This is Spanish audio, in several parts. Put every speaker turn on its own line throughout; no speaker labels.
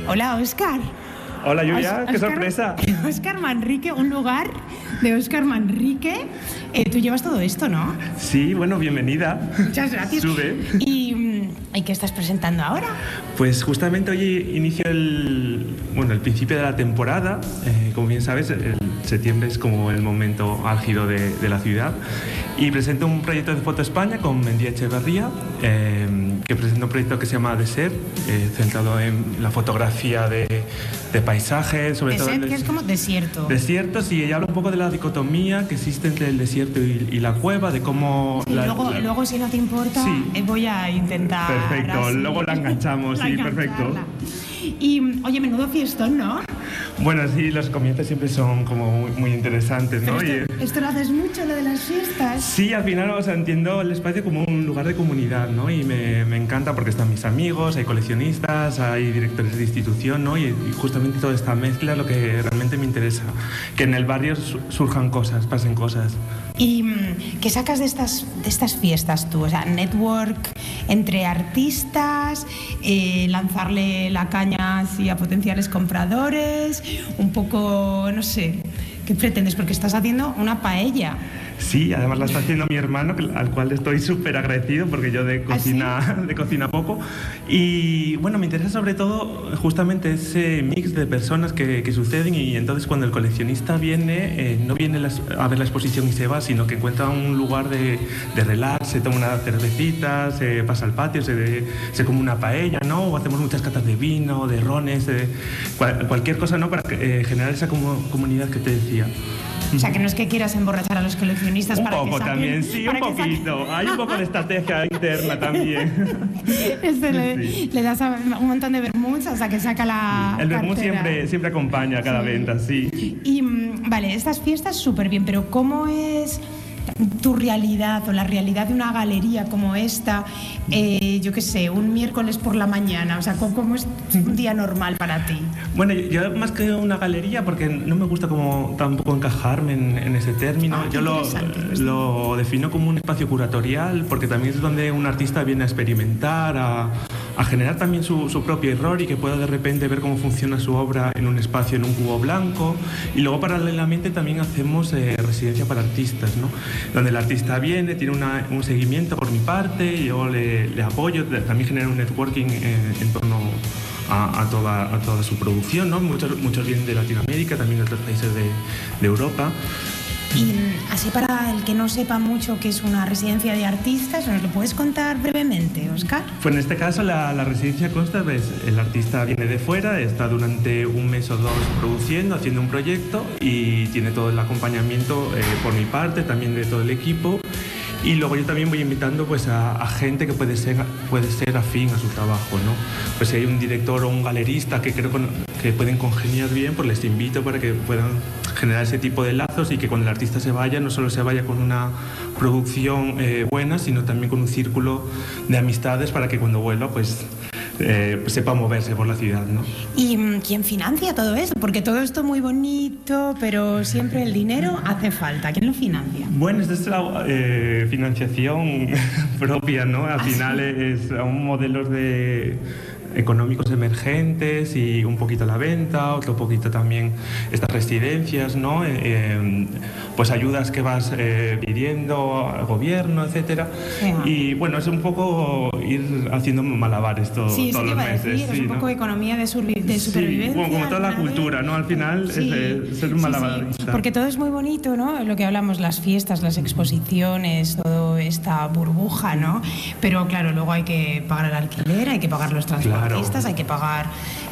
Hola, Óscar.
Hola, Julia, qué sorpresa.
Óscar Manrique, un lugar de Óscar Manrique. Tú llevas todo esto, ¿no?
Sí, bueno, bienvenida.
Muchas gracias.
Sube.
¿Y qué estás presentando ahora?
Pues justamente hoy inicio el principio de la temporada. Como bien sabes, el septiembre es como el momento álgido de la ciudad. Y presento un proyecto de Foto España con Mendia Echeverría, que presenta un proyecto que se llama Desert, centrado en la fotografía de paisajes, sobre todo...
Desert, que es como desierto.
Desiertos, y ella habla un poco de la dicotomía que existe entre el desierto y la cueva, de cómo...
Sí, luego, si no te importa, sí, voy a intentar...
Perfecto,
así,
luego la enganchamos, sí, perfecto.
Y, oye, menudo fiestón, ¿no?
Bueno, sí, los comienzos siempre son como muy interesantes, ¿no?
¿Esto lo haces mucho, lo de las fiestas?
Sí, al final, entiendo el espacio como un lugar de comunidad, ¿no? Y me encanta porque están mis amigos, hay coleccionistas, hay directores de institución, ¿no? Y justamente toda esta mezcla es lo que realmente me interesa, que en el barrio surjan cosas, pasen cosas.
¿Y qué sacas de estas fiestas tú? O sea, network entre artistas, lanzarle la caña así a potenciales compradores, un poco, no sé, ¿qué pretendes? Porque estás haciendo una paella.
Sí, además la está haciendo mi hermano, al cual estoy súper agradecido porque yo de cocina poco. Y bueno, me interesa sobre todo justamente ese mix de personas que suceden, y entonces cuando el coleccionista viene, no viene a ver la exposición y se va, sino que encuentra un lugar de relax, se toma una cervecita, se pasa al patio, se come una paella, ¿no? O hacemos muchas catas de vino, de rones, cualquier cosa, ¿no? Para generar esa comunidad que te decía.
O sea, que no es que quieras emborrachar a los coleccionistas para que saquen...
Un poco también, sí, un poquito. Hay un poco de estrategia interna también.
Le das un montón de vermuts hasta que saca la
El vermut
cartera.
siempre acompaña a cada venta, sí.
Y, vale, estas fiestas súper bien, pero ¿cómo es tu realidad o la realidad de una galería como esta, yo qué sé, un miércoles por la mañana? O sea, ¿cómo es un día normal para ti?
Bueno, yo más que una galería, porque no me gusta como tampoco encajarme en ese término, yo lo defino como un espacio curatorial, porque también es donde un artista viene a experimentar, a generar también su propio error, y que pueda de repente ver cómo funciona su obra en un espacio, en un cubo blanco. Y luego paralelamente también hacemos residencia para artistas, ¿no? Donde el artista viene, tiene un seguimiento por mi parte, yo le apoyo, también genero un networking en torno a toda su producción, ¿no? Muchos vienen de Latinoamérica, también de otros países de Europa.
Y así, para el que no sepa mucho qué es una residencia de artistas, ¿nos lo puedes contar brevemente, Óscar?
Pues en este caso la residencia consta, el artista viene de fuera, está durante un mes o dos produciendo, haciendo un proyecto, y tiene todo el acompañamiento por mi parte, también de todo el equipo. Y luego yo también voy invitando pues a gente que puede ser afín a su trabajo, ¿no? Pues si hay un director o un galerista que creo que pueden congeniar bien, pues les invito para que puedan generar ese tipo de lazos, y que cuando el artista se vaya, no solo se vaya con una producción buena, sino también con un círculo de amistades, para que cuando vuelva pues sepa moverse por la ciudad, ¿no?
¿Y quién financia todo esto? Porque todo esto es muy bonito, pero siempre el dinero hace falta. ¿Quién lo financia?
Bueno, esta es la financiación propia, ¿no? Al final es un modelos económicos emergentes, y un poquito la venta, otro poquito también estas residencias, ¿no? Pues ayudas que vas pidiendo al gobierno, etcétera. Y bueno, es un poco ir haciendo malabares todos los meses.
Es un poco economía de supervivencia.
Bueno, como toda la cultura, ¿no? Al final es ser un malabarista.
Sí. Porque todo es muy bonito, ¿no? Lo que hablamos, las fiestas, las exposiciones, toda esta burbuja, ¿no? Pero claro, luego hay que pagar el alquiler, hay que pagar los transportistas, hay que pagar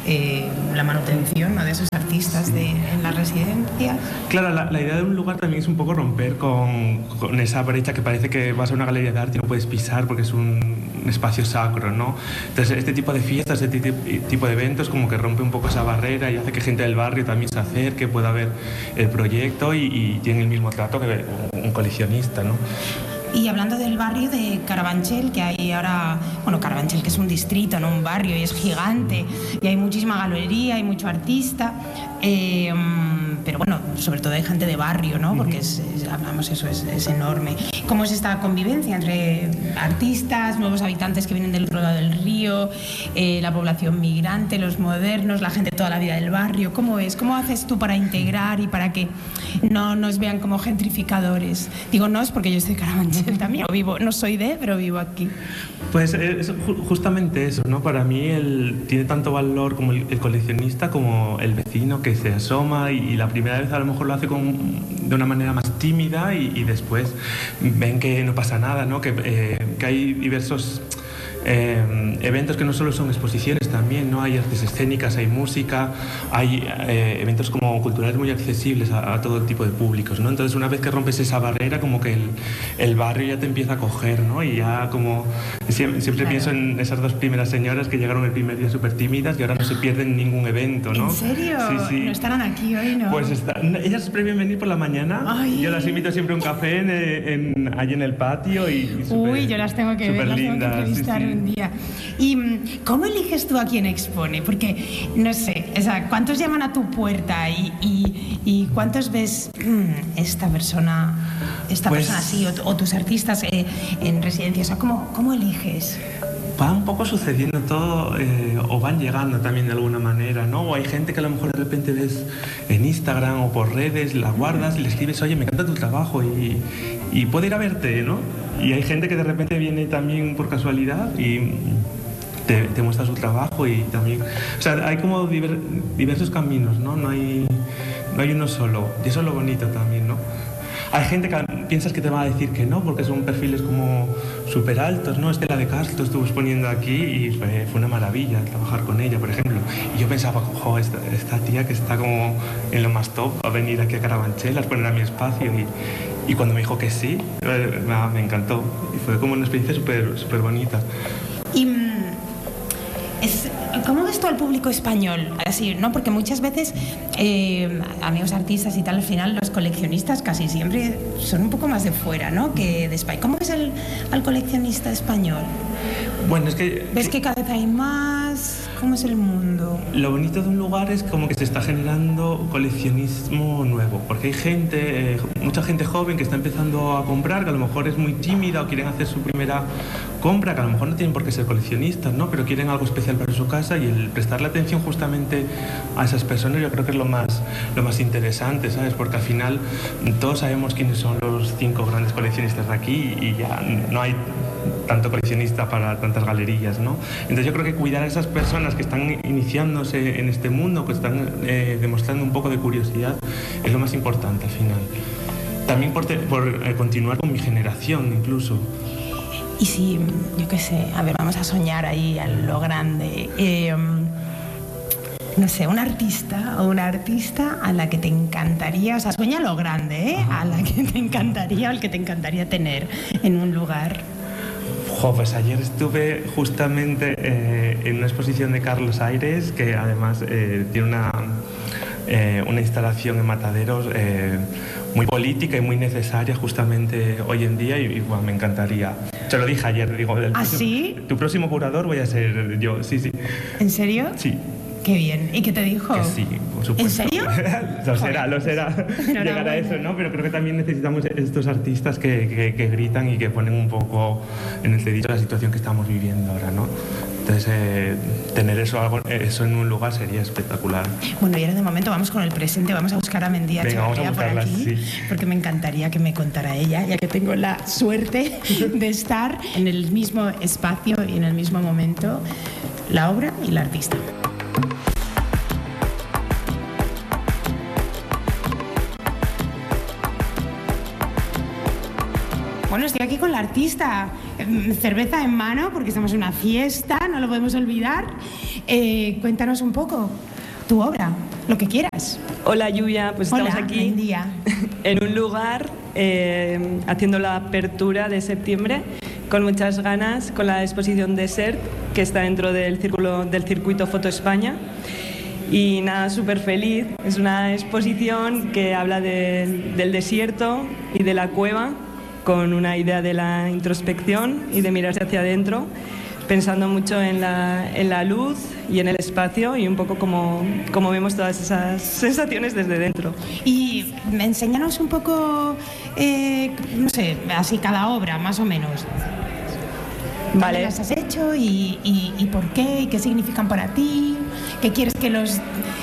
la manutención, ¿no?, de esos artistas en las residencias.
Claro, la idea de un lugar también es un poco romper con esa brecha que parece que vas a una galería de arte y no puedes pisar porque es un espacio sacro, ¿no? Entonces, este tipo de fiestas, este tipo de eventos como que rompe un poco esa barrera y hace que gente del barrio también se acerque, pueda ver el proyecto y tiene el mismo trato que un coleccionista, ¿no?
Y hablando del barrio de Carabanchel, que hay ahora, bueno, Carabanchel, que es un distrito, no un barrio, y es gigante, y hay muchísima galería, hay mucho artista, pero bueno, sobre todo hay gente de barrio, ¿no? Porque hablamos, eso es enorme. cómo es esta convivencia entre artistas, nuevos habitantes que vienen del otro lado del río, la población migrante, los modernos, la gente toda la vida del barrio. ¿Cómo es? ¿Cómo haces tú para integrar y para que no nos vean como gentrificadores? Digo, no es porque yo soy de Carabanchel también, no soy pero vivo aquí.
Pues es justamente eso, ¿no? Para mí tiene tanto valor como el coleccionista como el vecino que se asoma y la primera vez a lo mejor lo hace de una manera más tímida y después ven que no pasa nada, ¿no? Que hay diversos eventos que no solo son exposiciones también, ¿no? Hay artes escénicas, hay música, hay eventos como culturales muy accesibles a todo tipo de públicos, ¿no? Entonces una vez que rompes esa barrera como que el barrio ya te empieza a coger, ¿no? Y ya como siempre pienso en esas dos primeras señoras que llegaron el primer día súper tímidas y ahora no se pierden ningún evento, ¿no?
¿En serio?
Sí.
No estarán aquí hoy, ¿no?
Pues ellas prefieren venir por la mañana.
Ay.
Yo las invito siempre a un café allí en el patio y
Uy, yo las tengo que ver, las tengo que entrevistar un día. ¿Y cómo eliges tú a quién expone? Porque, no sé, o sea, ¿cuántos llaman a tu puerta y cuántos ves esta persona así o tus artistas en residencia? O sea, ¿cómo eliges?
Va un poco sucediendo todo o van llegando también de alguna manera, ¿no? O hay gente que a lo mejor de repente ves en Instagram o por redes, la guardas y le escribes, oye, me encanta tu trabajo y puedo ir a verte, ¿no? Y hay gente que de repente viene también por casualidad y te muestra su trabajo y también... O sea, hay como diversos caminos, ¿no? No hay uno solo. Y eso es lo bonito también, ¿no? Hay gente que piensas que te va a decir que no, porque son perfiles como súper altos, ¿no? Estela de Castro estuvo exponiendo aquí y fue una maravilla trabajar con ella, por ejemplo. Y yo pensaba, jo, esta tía que está como en lo más top, va a venir aquí a Carabanchel a exponer a mi espacio. Y cuando me dijo que sí, me encantó. Y fue como una experiencia súper bonita.
¿Cómo ves tú al público español? Así, ¿no? Porque muchas veces amigos artistas y tal, al final los coleccionistas casi siempre son un poco más de fuera, ¿no? Que de España. ¿Cómo ves al coleccionista español?
Bueno, es que...
¿Ves que cada vez hay más? ¿Cómo es el mundo?
Lo bonito de un lugar es como que se está generando coleccionismo nuevo, porque hay mucha gente joven que está empezando a comprar, que a lo mejor es muy tímida o quieren hacer su primera compra, que a lo mejor no tienen por qué ser coleccionistas, ¿no? Pero quieren algo especial para su casa y el prestarle atención justamente a esas personas yo creo que es lo más interesante, ¿sabes? Porque al final todos sabemos quiénes son los 5 grandes coleccionistas de aquí y ya no hay tanto coleccionista para tantas galerías, ¿no? Entonces yo creo que cuidar a esas personas que están iniciándose en este mundo, que están demostrando un poco de curiosidad, es lo más importante al final. También por continuar con mi generación incluso.
Y si, yo qué sé, a ver, vamos a soñar ahí a lo grande. No sé, un artista o una artista a la que te encantaría, o sea, sueña a lo grande, ¿eh? A la que te encantaría o el que te encantaría tener en un lugar.
Pues ayer estuve justamente en una exposición de Carlos Aires, que además tiene una instalación en Mataderos muy política y muy necesaria justamente hoy en día y bueno, me encantaría. Te lo dije ayer, digo...
¿Ah, sí?
Tu próximo curador voy a ser yo, sí.
¿En serio?
Sí.
Qué bien. ¿Y qué te dijo?
Que sí, por supuesto.
¿En serio?
Lo será. Llegar a eso, ¿no? Pero creo que también necesitamos estos artistas que gritan y que ponen un poco en entredicho la situación que estamos viviendo ahora, ¿no? Entonces, tener eso en un lugar sería espectacular.
Bueno, y ahora de momento vamos con el presente, vamos a buscar a Mendia Echevarría por aquí, sí. Porque me encantaría que me contara ella, ya que tengo la suerte de estar en el mismo espacio y en el mismo momento, la obra y la artista. Bueno, estoy aquí con la artista, cerveza en mano, porque estamos en una fiesta, no lo podemos olvidar. Cuéntanos un poco tu obra, lo que quieras.
Hola, Yuya, pues estamos aquí en un lugar haciendo la apertura de septiembre con muchas ganas, con la exposición Desert, que está dentro del circuito Foto España. Y nada, súper feliz. Es una exposición que habla del desierto y de la cueva, con una idea de la introspección y de mirarse hacia adentro, pensando mucho en la luz y en el espacio y un poco como vemos todas esas sensaciones desde dentro.
Y enséñanos un poco, no sé, así cada obra, más o menos.
Vale.
¿Qué las has hecho y por qué? ¿Y qué significan para ti? ¿Qué quieres que los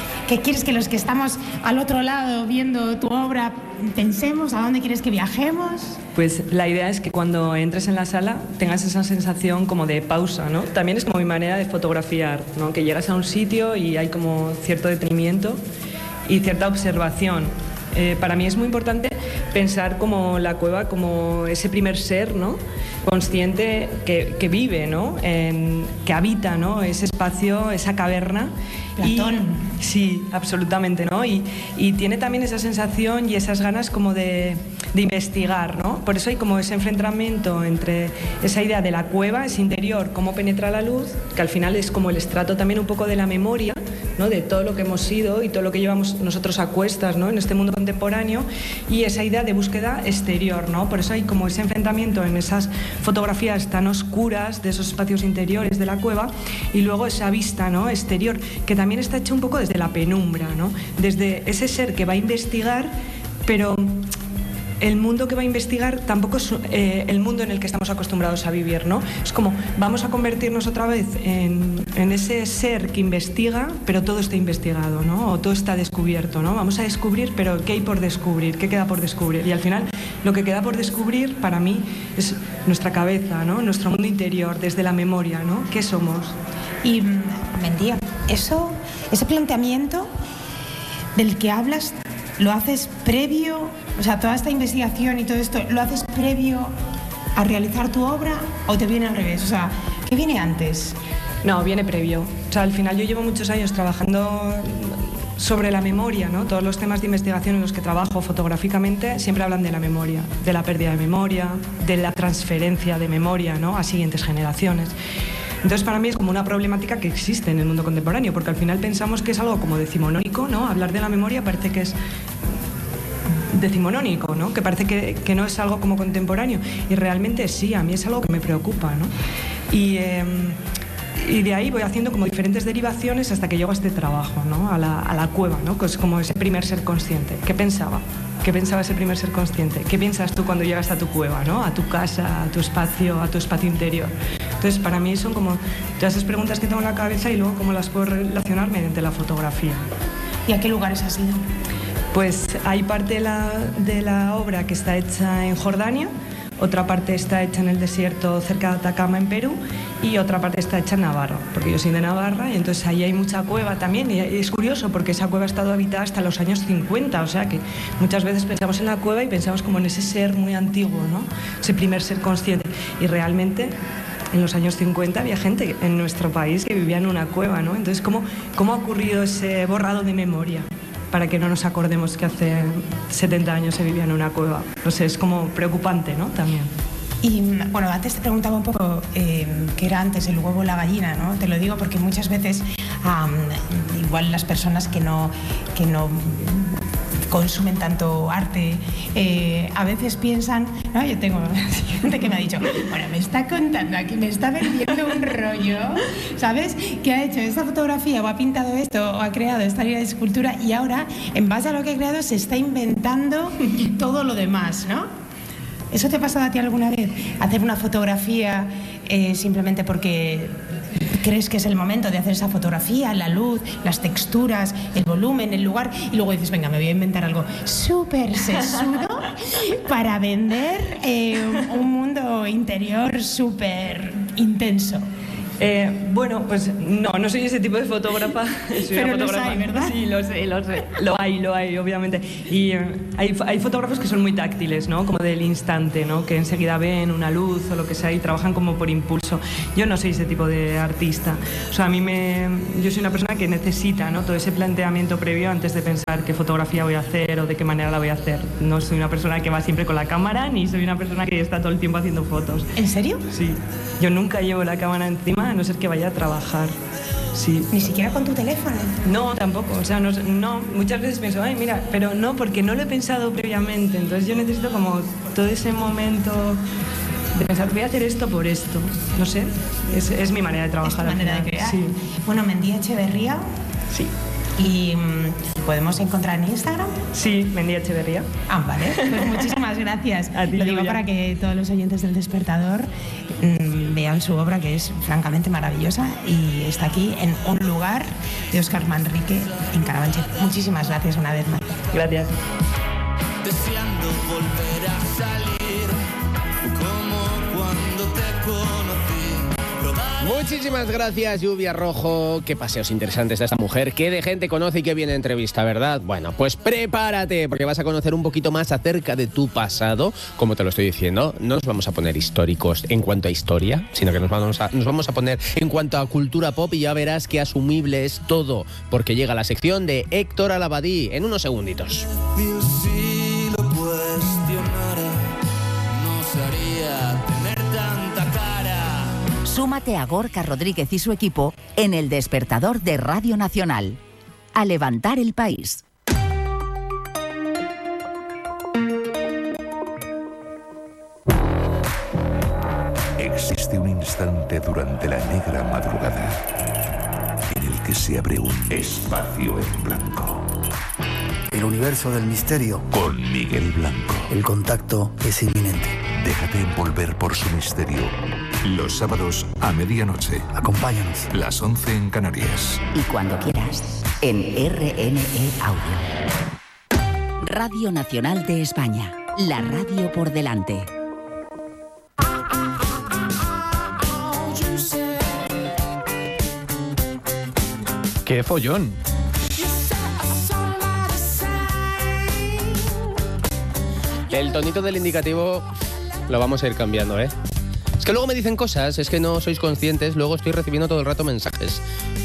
que estamos al otro lado viendo tu obra pensemos? ¿A dónde quieres que viajemos?
Pues la idea es que cuando entres en la sala tengas esa sensación como de pausa, ¿no? También es como mi manera de fotografiar, ¿no? Que llegas a un sitio y hay como cierto detenimiento y cierta observación. Para mí es muy importante pensar como la cueva como ese primer ser, ¿no? Consciente que vive, ¿no? Que habita, ¿no? Ese espacio, esa caverna.
Platón.
Sí, absolutamente, ¿no? Y tiene también esa sensación y esas ganas como de investigar, ¿no? Por eso hay como ese enfrentamiento entre esa idea de la cueva, ese interior, cómo penetra la luz, que al final es como el estrato también un poco de la memoria, ¿no? De todo lo que hemos sido y todo lo que llevamos nosotros a cuestas, ¿no? En este mundo contemporáneo, y esa idea de búsqueda exterior, ¿no? Por eso hay como ese enfrentamiento en esas fotografías tan oscuras de esos espacios interiores de la cueva, y luego esa vista, ¿no? Exterior, que también está hecha un poco desde la penumbra, ¿no? Desde ese ser que va a investigar, pero el mundo que va a investigar tampoco es el mundo en el que estamos acostumbrados a vivir, ¿no? Es como vamos a convertirnos otra vez en ese ser que investiga, pero todo está investigado, ¿no? O todo está descubierto, ¿no? Vamos a descubrir, pero ¿qué hay por descubrir? ¿Qué queda por descubrir? Y al final lo que queda por descubrir para mí es nuestra cabeza, ¿no? Nuestro mundo interior, desde la memoria, ¿no? ¿Qué somos?
Y, Mendia, ese planteamiento del que hablas, ¿lo haces previo, o sea, toda esta investigación y todo esto, lo haces previo a realizar tu obra o te viene al revés? O sea, ¿qué viene antes?
No, viene previo. O sea, al final yo llevo muchos años trabajando sobre la memoria, ¿no? Todos los temas de investigación en los que trabajo fotográficamente siempre hablan de la memoria, de la pérdida de memoria, de la transferencia de memoria, ¿no? A siguientes generaciones. Entonces, para mí es como una problemática que existe en el mundo contemporáneo, porque al final pensamos que es algo como decimonónico, ¿no? Hablar de la memoria parece que es decimonónico, ¿no? Que parece que no es algo como contemporáneo. Y realmente sí, a mí es algo que me preocupa, ¿no? Y de ahí voy haciendo como diferentes derivaciones hasta que llego a este trabajo, ¿no? A la cueva, ¿no? Que es como ese primer ser consciente. ¿Qué pensaba? ¿Qué pensaba ese primer ser consciente? ¿Qué piensas tú cuando llegas a tu cueva, ¿no? A tu casa, a tu espacio interior. Entonces, para mí son como todas esas preguntas que tengo en la cabeza y luego cómo las puedo relacionar mediante la fotografía.
¿Y a qué lugares has ido?
Pues hay parte de la obra que está hecha en Jordania, otra parte está hecha en el desierto cerca de Atacama, en Perú, y otra parte está hecha en Navarra, porque yo soy de Navarra, y entonces ahí hay mucha cueva también, y es curioso porque esa cueva ha estado habitada hasta los años 50, o sea que muchas veces pensamos en la cueva y pensamos como en ese ser muy antiguo, ¿no? Ese primer ser consciente, y realmente en los años 50 había gente en nuestro país que vivía en una cueva, ¿no? Entonces, ¿cómo ha ocurrido ese borrado de memoria para que no nos acordemos que hace 70 años se vivía en una cueva? No sé, es como preocupante, ¿no? También.
Y bueno, antes te preguntaba un poco qué era antes, el huevo o la gallina, ¿no? Te lo digo porque muchas veces igual las personas que no consumen tanto arte, a veces piensan, no, yo tengo gente que me ha dicho, bueno, me está contando aquí, me está vendiendo un rollo, ¿sabes? Que ha hecho esta fotografía o ha pintado esto o ha creado esta línea de escultura y ahora, en base a lo que ha creado, se está inventando todo lo demás, ¿no? ¿Eso te ha pasado a ti alguna vez? Hacer una fotografía simplemente porque crees que es el momento de hacer esa fotografía, la luz, las texturas, el volumen, el lugar, y luego dices, venga, me voy a inventar algo súper sesudo para vender un mundo interior súper intenso.
Bueno, pues no soy ese tipo de fotógrafa. Soy
pero
una
los
fotógrafa.
hay, ¿verdad?
Sí, lo sé. Lo hay, obviamente. Y hay fotógrafos que son muy táctiles, ¿no? Como del instante, ¿no? Que enseguida ven una luz o lo que sea y trabajan como por impulso. Yo no soy ese tipo de artista. O sea, yo soy una persona que necesita, ¿no? Todo ese planteamiento previo antes de pensar qué fotografía voy a hacer o de qué manera la voy a hacer. No soy una persona que va siempre con la cámara, ni soy una persona que está todo el tiempo haciendo fotos.
¿En serio?
Sí. Yo nunca llevo la cámara encima, a no ser que vaya a trabajar. Sí.
¿Ni siquiera con tu teléfono?
No, tampoco. O sea, no, muchas veces pienso, ay, mira, pero no, porque no lo he pensado previamente. Entonces yo necesito como todo ese momento de pensar, voy a hacer esto por esto. No sé, es mi manera de trabajar.
Es tu manera de crear.
Sí.
Bueno, Mendia Echeverría.
Sí.
¿Y podemos encontrar en Instagram?
Sí, Mendia Echeverría.
Vale, pues muchísimas gracias.
A ti,
lo digo
Julia,
para que todos los oyentes del Despertador vean su obra, que es francamente maravillosa, y está aquí en Un lugar de Óscar Manrique en Carabanchel. Muchísimas gracias una vez más.
Gracias.
Deseando volver a salir como cuando te conocí.
Muchísimas gracias, Lluvia Rojo. Qué paseos interesantes de esta mujer, qué de gente conoce y qué bien entrevista, ¿verdad? Bueno, pues prepárate, porque vas a conocer un poquito más acerca de tu pasado. Como te lo estoy diciendo, no nos vamos a poner históricos en cuanto a historia, sino que nos vamos a poner en cuanto a cultura pop, y ya verás qué asumible es todo, porque llega la sección de Héctor Al-Abadí en unos segunditos.
Si lo cuestionara, no sería tener tanta cara.
Súmate a Gorka Rodríguez y su equipo en El Despertador de Radio Nacional. A levantar el país.
Existe un instante durante la negra madrugada en el que se abre un espacio en blanco.
El universo del misterio.
Con Miguel Blanco.
El contacto es inminente.
Déjate envolver por su misterio. Los sábados a medianoche.
Acompáñanos.
Las 11 en Canarias.
Y cuando quieras, en RNE Audio. Radio Nacional de España. La radio por delante.
¡Qué follón!
El tonito del indicativo lo vamos a ir cambiando, ¿eh? Es que luego me dicen cosas, es que no sois conscientes, luego estoy recibiendo todo el rato mensajes.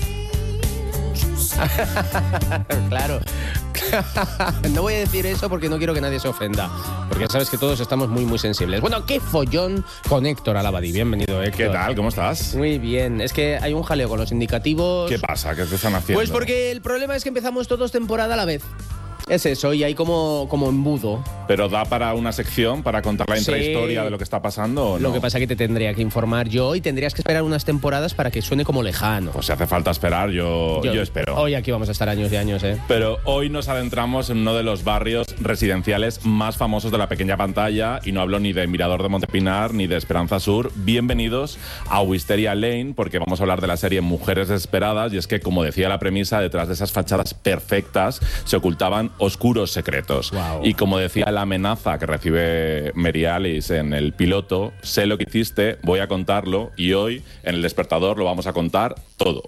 Claro. No voy a decir eso porque no quiero que nadie se ofenda, porque sabes que todos estamos muy, muy sensibles. Bueno, qué follón con Héctor Al-Abadí. Bienvenido, Héctor.
¿Qué tal? ¿Cómo estás?
Muy bien. Es que hay un jaleo con los indicativos.
¿Qué pasa? ¿Qué te están haciendo?
Pues porque el problema es que empezamos todos temporada a la vez. Es eso, y hay como embudo.
¿Pero da para una sección, para contar la intrahistoria de lo que está pasando o no?
Lo que pasa es que te tendría que informar yo y tendrías que esperar unas temporadas para que suene como lejano.
Pues si hace falta esperar, yo espero.
Hoy aquí vamos a estar años y años, ¿eh?
Pero hoy nos adentramos en uno de los barrios residenciales más famosos de la pequeña pantalla, y no hablo ni de Mirador de Montepinar ni de Esperanza Sur. Bienvenidos a Wisteria Lane, porque vamos a hablar de la serie Mujeres Desesperadas, y es que, como decía la premisa, detrás de esas fachadas perfectas se ocultaban oscuros secretos.
Wow.
Y como decía la amenaza que recibe Mary Alice en el piloto, sé lo que hiciste, voy a contarlo, y hoy en El Despertador lo vamos a contar todo.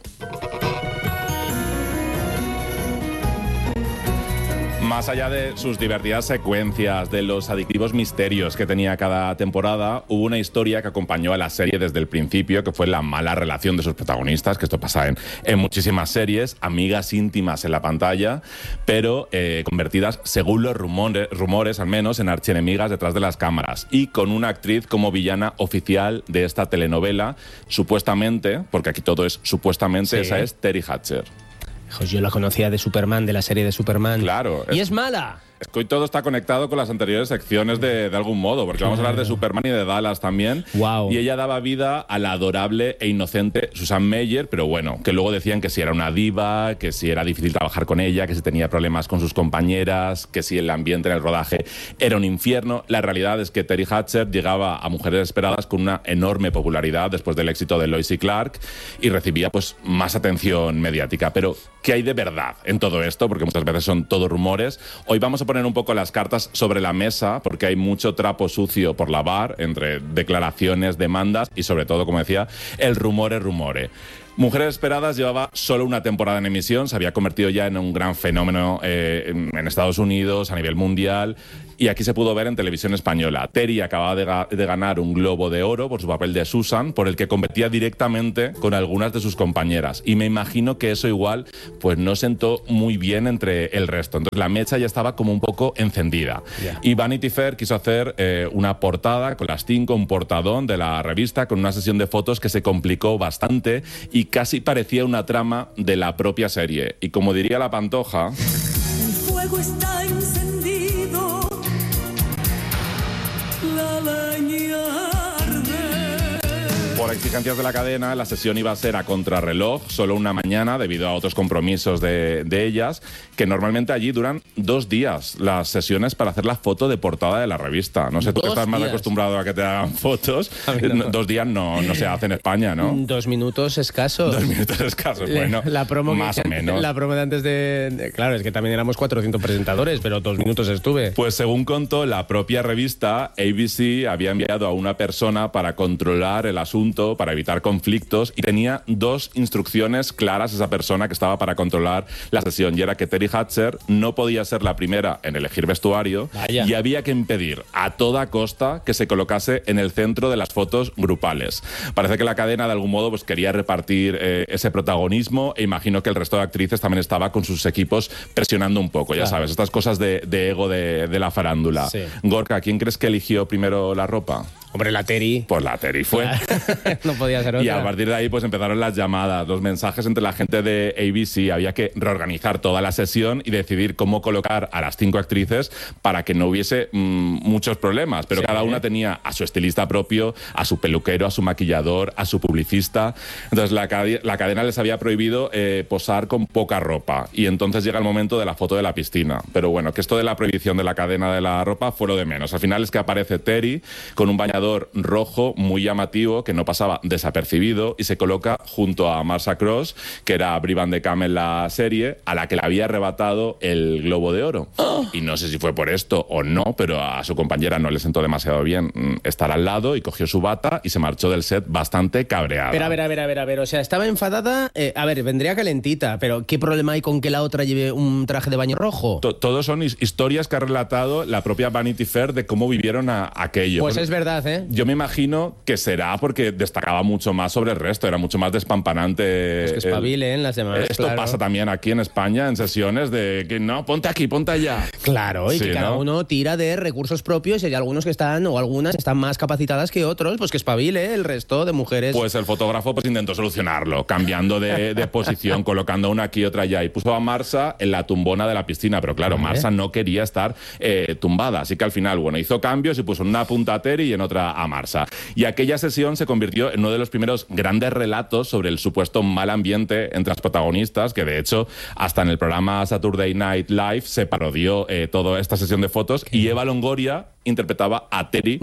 Más allá de sus divertidas secuencias, de los adictivos misterios que tenía cada temporada, hubo una historia que acompañó a la serie desde el principio, que fue la mala relación de sus protagonistas, que esto pasa en muchísimas series, amigas íntimas en la pantalla, pero convertidas, según los rumores al menos, en archienemigas detrás de las cámaras, y con una actriz como villana oficial de esta telenovela, supuestamente, porque aquí todo es supuestamente, sí. Esa es Teri Hatcher.
Yo la conocía de Superman, de la serie de Superman.
Claro.
¡Y es mala!
Es que hoy todo está conectado con las anteriores secciones de algún modo, porque vamos a hablar de Superman y de Dallas también.
Wow.
Y ella daba vida a la adorable e inocente Susan Meyer, pero bueno, que luego decían que si era una diva, que si era difícil trabajar con ella, que si tenía problemas con sus compañeras, que si el ambiente en el rodaje era un infierno. La realidad es que Teri Hatcher llegaba a Mujeres Desesperadas con una enorme popularidad después del éxito de Lois y Clark, y recibía pues más atención mediática. Pero ¿qué hay de verdad en todo esto? Porque muchas veces son todo rumores. Hoy vamos a poner un poco las cartas sobre la mesa, porque hay mucho trapo sucio por lavar entre declaraciones, demandas y, sobre todo, como decía, el rumore. Mujeres Desesperadas llevaba solo una temporada en emisión, se había convertido ya en un gran fenómeno en Estados Unidos, a nivel mundial, y aquí se pudo ver en televisión española. Teri acababa de ganar un Globo de Oro por su papel de Susan, por el que competía directamente con algunas de sus compañeras, y me imagino que eso igual pues no sentó muy bien entre el resto. Entonces la mecha ya estaba como un poco encendida. Yeah. Y Vanity Fair quiso hacer una portada con las 5, un portadón de la revista, con una sesión de fotos que se complicó bastante y casi parecía una trama de la propia serie. Y como diría la Pantoja...
El fuego está encendido, la leña arde.
por exigencias de la cadena, la sesión iba a ser a contrarreloj, solo una mañana, debido a otros compromisos de ellas, que normalmente allí duran 2 días las sesiones para hacer la foto de portada de la revista. No sé, tú que estás más acostumbrado a que te hagan fotos, no. 2 días no se hace en España, ¿no?
2 minutos escasos.
2 minutos escasos, bueno,
la promo
más o menos.
La promo de antes de... Claro, es que también éramos 400 presentadores, pero 2 minutos estuve.
Pues según contó la propia revista, ABC había enviado a una persona para controlar el asunto, para evitar conflictos, y tenía 2 instrucciones claras esa persona que estaba para controlar la sesión, y era que Teri Hatcher no podía ser la primera en elegir vestuario.
Vaya.
Y había que impedir a toda costa que se colocase en el centro de las fotos grupales. Parece que la cadena de algún modo pues quería repartir ese protagonismo, e imagino que el resto de actrices también estaba con sus equipos presionando un poco, ya sabes, estas cosas de ego de la farándula.
Sí.
Gorka, ¿quién crees que eligió primero la ropa?
Hombre, la Teri.
Pues la Teri fue.
No podía ser otra.
Y a partir de ahí pues empezaron las llamadas, los mensajes entre la gente de ABC. Había que reorganizar toda la sesión y decidir cómo colocar a las 5 actrices para que no hubiese muchos problemas. Pero cada una tenía a su estilista propio, a su peluquero, a su maquillador, a su publicista. Entonces la cadena les había prohibido posar con poca ropa. Y entonces llega el momento de la foto de la piscina. Pero bueno, que esto de la prohibición de la cadena de la ropa fue lo de menos. Al final es que aparece Teri con un bañador rojo muy llamativo que no pasaba desapercibido y se coloca junto a Marsha Cross, que era Brie Van de Kam en la serie, a la que le había arrebatado el Globo de Oro. Y no sé si fue por esto o no, pero a su compañera no le sentó demasiado bien estar al lado, y cogió su bata y se marchó del set bastante cabreada.
Pero a ver, o sea, estaba enfadada, vendría calentita, pero ¿qué problema hay con que la otra lleve un traje de baño rojo?
Todos son historias que ha relatado la propia Vanity Fair de cómo vivieron aquello.
Pues es verdad, ¿eh?
Yo me imagino que será porque destacaba mucho más sobre el resto, era mucho más despampanante.
Pues que espabilen las demás.
Esto pasa también aquí en España, en sesiones de que no, ponte aquí, ponte allá.
Claro, y sí, que cada uno tira de recursos propios, y hay algunos que están, o algunas están más capacitadas que otros, pues que espabile el resto de mujeres.
Pues el fotógrafo pues intentó solucionarlo, cambiando de posición, colocando una aquí y otra allá, y puso a Marsha en la tumbona de la piscina, pero claro, Marsha no quería estar tumbada, así que al final, hizo cambios y puso en una punta a Teri y en otra a Marsha. Y aquella sesión se convirtió en uno de los primeros grandes relatos sobre el supuesto mal ambiente entre las protagonistas, que de hecho hasta en el programa Saturday Night Live se parodió toda esta sesión de fotos, y Eva Longoria interpretaba a Teri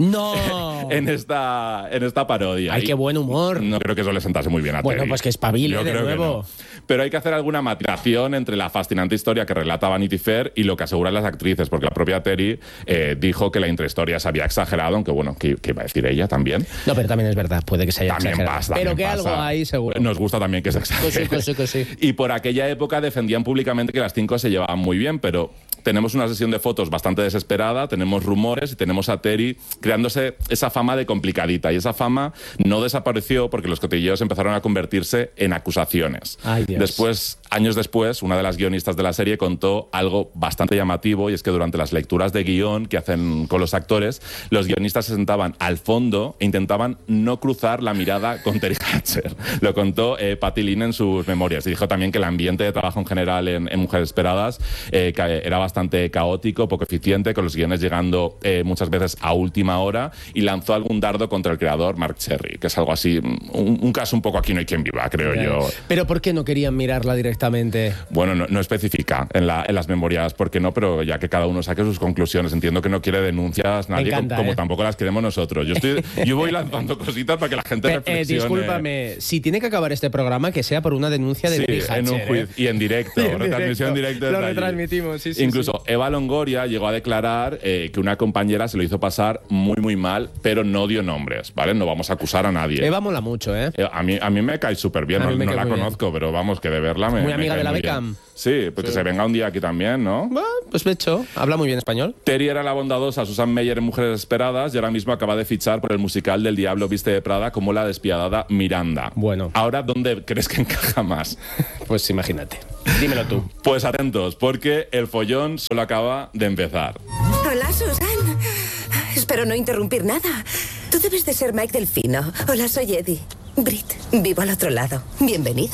en esta parodia.
¡Ay, qué buen humor!
No creo que eso le sentase muy bien a Teri.
Bueno, pues que espabile de nuevo.
Pero hay que hacer alguna matización entre la fascinante historia que relata Vanity Fair y lo que aseguran las actrices, porque la propia Teri dijo que la intrahistoria se había exagerado, aunque ¿qué iba a decir ella también?
No, pero también es verdad, puede que se haya exagerado. Pero que algo hay, seguro.
Nos gusta también que se exagere.
Que sí.
Y por aquella época defendían públicamente que las 5 se llevaban muy bien, pero tenemos una sesión de fotos bastante desesperada, tenemos rumores y tenemos a Teri creándose esa fama de complicadita, y esa fama no desapareció porque los cotilleos empezaron a convertirse en acusaciones.
Ay, Dios.
Después, años después, una de las guionistas de la serie contó algo bastante llamativo, y es que durante las lecturas de guión que hacen con los actores, los guionistas se sentaban al fondo e intentaban no cruzar la mirada con Teri Hatcher. Lo contó Patty Lynn en sus memorias, y dijo también que el ambiente de trabajo en general en Mujeres Esperadas era bastante caótico, poco eficiente, con los guiones llegando muchas veces a última hora, y lanzó algún dardo contra el creador Mark Cherry, que es algo así, un caso un poco Aquí no hay quien viva, creo yo.
¿Pero por qué no querían mirarla directamente?
Bueno, no especifica en las memorias por qué no, pero ya que cada uno saque sus conclusiones. Entiendo que no quiere denuncias nadie, como tampoco las queremos nosotros. Yo voy lanzando cositas para que la gente reflexione.
Discúlpame, si tiene que acabar este programa, que sea por una denuncia de Teri Hatcher,
en un juicio, y en directo, retransmisión directa.
Lo retransmitimos, sí.
Incluso Eva Longoria llegó a declarar que una compañera se lo hizo pasar muy, muy mal, pero no dio nombres, ¿vale? No vamos a acusar a nadie.
Eva mola mucho, ¿eh?
A mí me cae súper bien, no la conozco, pero vamos, que de verla
muy amiga de la Beckham.
Sí, pues que se venga un día aquí también, ¿no?
Bueno, pues de hecho, habla muy bien español.
Teri era la bondadosa Susan Meyer en Mujeres Esperadas, y ahora mismo acaba de fichar por el musical del Diablo Viste de Prada como la despiadada Miranda.
Bueno.
Ahora, ¿dónde crees que encaja más?
Pues imagínate. Dímelo tú.
Pues atentos, porque el follón solo acaba de empezar.
Hola, Susan. Espero no interrumpir nada. Tú debes de ser Mike Delfino. Hola, soy Eddie. Brit, vivo al otro lado. Bienvenido.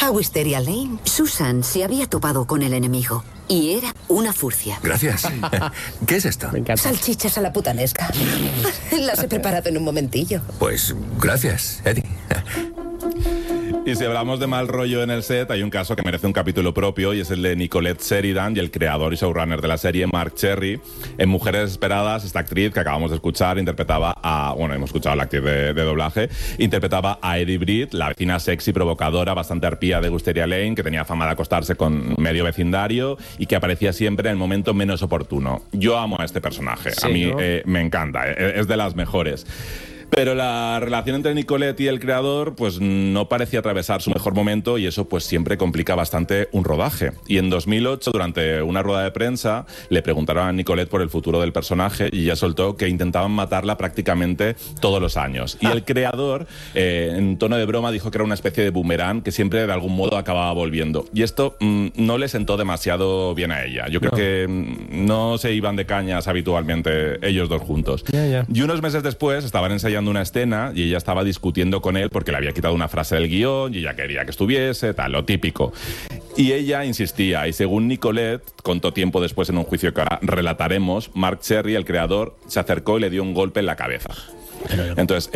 a Wisteria Lane.
Susan se había topado con el enemigo y era una furcia.
Gracias. ¿Qué es esto?
Me encanta.
Salchichas a la putanesca. Las he preparado en un momentillo.
Pues gracias, Eddie.
Y si hablamos de mal rollo en el set, hay un caso que merece un capítulo propio y es el de Nicolette Sheridan y el creador y showrunner de la serie, Mark Cherry. En Mujeres Desesperadas, esta actriz que acabamos de escuchar interpretaba a... Bueno, hemos escuchado a la actriz de doblaje. Interpretaba a Eddie Britt, la vecina sexy, provocadora, bastante arpía de Wisteria Lane, que tenía fama de acostarse con medio vecindario y que aparecía siempre en el momento menos oportuno. Yo amo a este personaje. Sí, a mí, ¿no? Me encanta. Es de las mejores. Pero la relación entre Nicolette y el creador pues no parecía atravesar su mejor momento y eso pues siempre complica bastante un rodaje. Y en 2008, durante una rueda de prensa, le preguntaron a Nicolette por el futuro del personaje y ella soltó que intentaban matarla prácticamente todos los años. Y el creador, en tono de broma, dijo que era una especie de boomerang que siempre de algún modo acababa volviendo. Y esto no le sentó demasiado bien a ella. Yo creo que no se iban de cañas habitualmente ellos dos juntos. Y unos meses después estaban ensayando una escena y ella estaba discutiendo con él porque le había quitado una frase del guión y ella quería que estuviese, tal, lo típico. Y ella insistía, y según Nicolette contó tiempo después en un juicio que ahora relataremos, Mark Cherry, el creador, se acercó y le dio un golpe en la cabeza. Entonces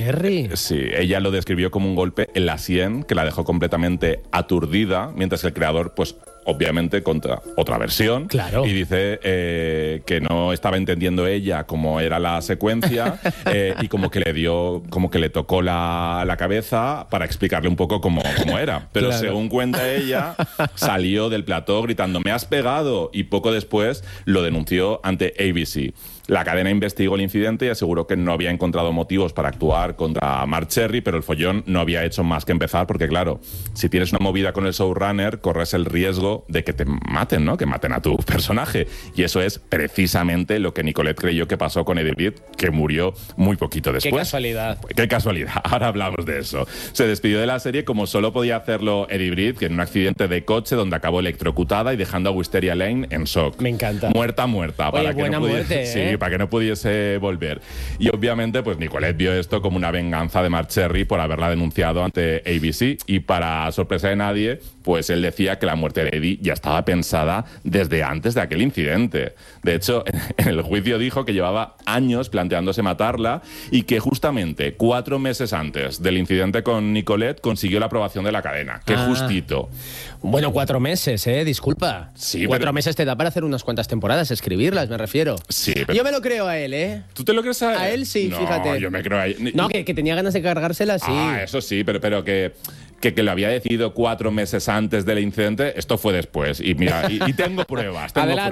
ella lo describió como un golpe en la sien que la dejó completamente aturdida, mientras el creador pues obviamente contra otra versión, claro, y dice que no estaba entendiendo ella cómo era la secuencia y como que le tocó la cabeza para explicarle un poco cómo era. Pero claro, según cuenta ella, salió del plató gritando "me has pegado", y poco después lo denunció ante ABC. La cadena investigó el incidente y aseguró que no había encontrado motivos para actuar contra Mark Cherry, pero el follón no había hecho más que empezar porque, claro, si tienes una movida con el showrunner, corres el riesgo de que te maten, ¿no? Que maten a tu personaje. Y eso es precisamente lo que Nicolette creyó que pasó con Eddie Britt, que murió muy poquito después.
¡Qué casualidad!
¡Qué casualidad! Ahora hablamos de eso. Se despidió de la serie como solo podía hacerlo Eddie Britt, que en un accidente de coche donde acabó electrocutada y dejando a Wisteria Lane en shock.
Me encanta.
Muerta.
Oye,
para que
buena
no pudiese,
muerte,
sí, para que no pudiese volver. Y obviamente, pues Nicolette vio esto como una venganza de Mark Cherry por haberla denunciado ante ABC. Y para sorpresa de nadie, pues él decía que la muerte de Eddie ya estaba pensada desde antes de aquel incidente. De hecho, en el juicio dijo que llevaba años planteándose matarla y que justamente 4 meses antes del incidente con Nicolette consiguió la aprobación de la cadena. ¡Qué justito!
Bueno, 4 meses, disculpa.
Sí,
4 meses te da para hacer unas cuantas temporadas, escribirlas, me refiero.
Sí, pero...
Yo me lo creo a él, ¿eh?
¿Tú te lo crees a él?
A él sí,
no,
fíjate.
No, yo me creo a él.
No, que tenía ganas de cargársela, sí.
Ah, eso sí, pero que lo había decidido 4 meses antes del incidente, esto fue después. Y mira, y tengo pruebas,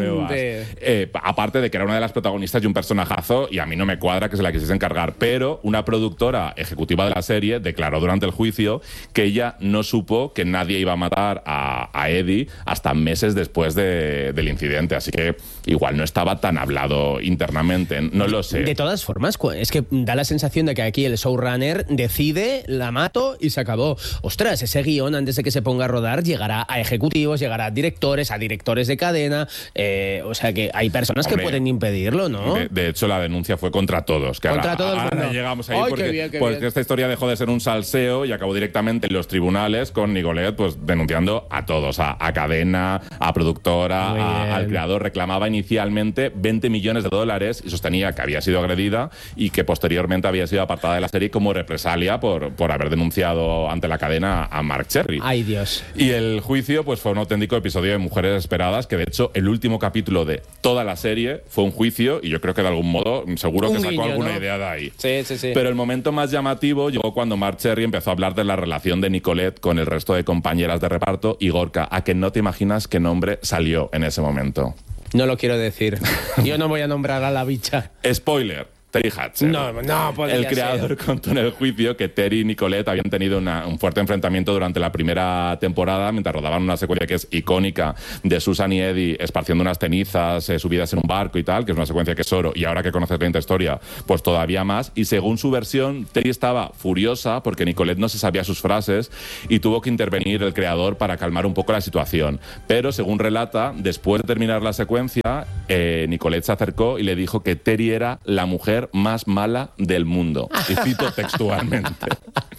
aparte de que era una de las protagonistas y un personajazo, y a mí no me cuadra que se la quisiesen cargar, pero una productora ejecutiva de la serie declaró durante el juicio que ella no supo que nadie iba a matar a Eddie hasta meses después del incidente, así que igual no estaba tan hablado internamente, no lo sé.
De todas formas, es que da la sensación de que aquí el showrunner decide, la mato y se acabó. Ostras, ese guión antes de que se ponga a rodar llegará a ejecutivos, llegará a directores de cadena, o sea que hay personas que pueden impedirlo, ¿no?
De hecho, la denuncia fue contra todos. Que
contra todos.
Ahora llegamos ahí.
Ay,
porque
bien.
Esta historia dejó de ser un salseo y acabó directamente en los tribunales con Nicolette pues denunciando a todos, a cadena, a productora, al creador. Reclamaba inicialmente $20 millones y sostenía que había sido agredida y que posteriormente había sido apartada de la serie como represalia por haber denunciado ante la cadena a Mark Cherry.
¡Ay, Dios!
Y el juicio pues fue un auténtico episodio de Mujeres Desesperadas, que de hecho el último capítulo de toda la serie fue un juicio y yo creo que de algún modo seguro que sacó alguna idea de ahí.
Sí.
Pero el momento más llamativo llegó cuando Mark Cherry empezó a hablar de la relación de Nicolette con el resto de compañeras de reparto y Gorka, a que no te imaginas qué nombre salió en ese momento.
No lo quiero decir. Yo no voy a nombrar a la bicha.
Spoiler. Terry Hatcher.
No podría
El creador contó en el juicio que Terry y Nicolette habían tenido un fuerte enfrentamiento durante la primera temporada mientras rodaban una secuencia que es icónica de Susan y Eddie esparciendo unas cenizas subidas en un barco y tal, que es una secuencia que es oro, y ahora que conoces la historia, pues todavía más. Y según su versión, Terry estaba furiosa porque Nicolette no se sabía sus frases y tuvo que intervenir el creador para calmar un poco la situación. Pero según relata, después de terminar la secuencia, Nicolette se acercó y le dijo que Terry era la mujer más mala del mundo. Y cito textualmente.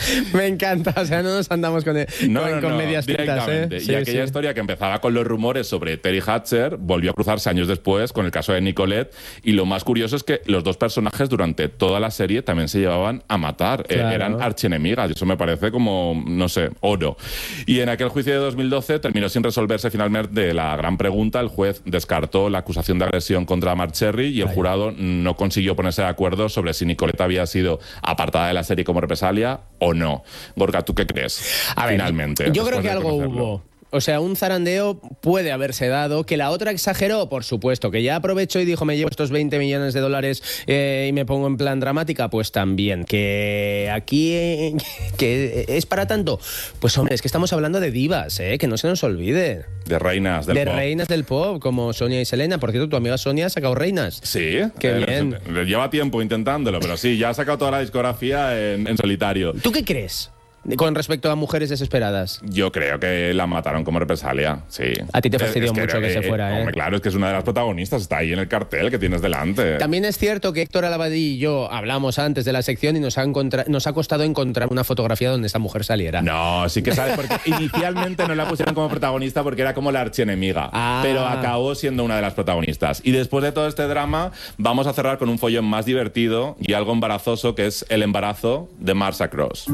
Me encanta, o sea, no nos andamos con medias tintas, ¿eh?
Sí, y aquella historia que empezaba con los rumores sobre Terry Hatcher volvió a cruzarse años después con el caso de Nicolette, y lo más curioso es que los dos personajes durante toda la serie también se llevaban a matar, eran archienemigas, y eso me parece como, no sé, oro. Y en aquel juicio de 2012 terminó sin resolverse finalmente la gran pregunta. El juez descartó la acusación de agresión contra Mark Cherry y el jurado no consiguió ponerse de acuerdo sobre si Nicolette había sido apartada de la serie como represalia o no. Gorka, ¿tú qué crees?
A ver,
finalmente.
Yo creo que algo hubo. O sea, un zarandeo puede haberse dado, que la otra exageró, por supuesto, que ya aprovechó y dijo, me llevo estos 20 millones de dólares y me pongo en plan dramática, pues también. Que aquí, que es para tanto. Pues hombre, es que estamos hablando de divas, que no se nos olvide.
De reinas del pop.
De reinas del pop, como Sonia y Selena. Por cierto, tu amiga Sonia ha sacado reinas.
Sí.
Qué bien.
Lleva tiempo intentándolo, pero sí, ya ha sacado toda la discografía en solitario.
¿Tú qué crees con respecto a Mujeres Desesperadas?
Yo creo que la mataron como represalia, sí.
A ti te fastidió mucho que se fuera,
Hombre, claro, es que es una de las protagonistas, está ahí en el cartel que tienes delante.
También es cierto que Héctor Alabadí y yo hablamos antes de la sección y nos ha costado encontrar una fotografía donde esta mujer saliera.
No, sí que sabes, porque inicialmente no la pusieron como protagonista porque era como la archienemiga, pero acabó siendo una de las protagonistas. Y después de todo este drama, vamos a cerrar con un follón más divertido y algo embarazoso, que es el embarazo de Marsha Cross.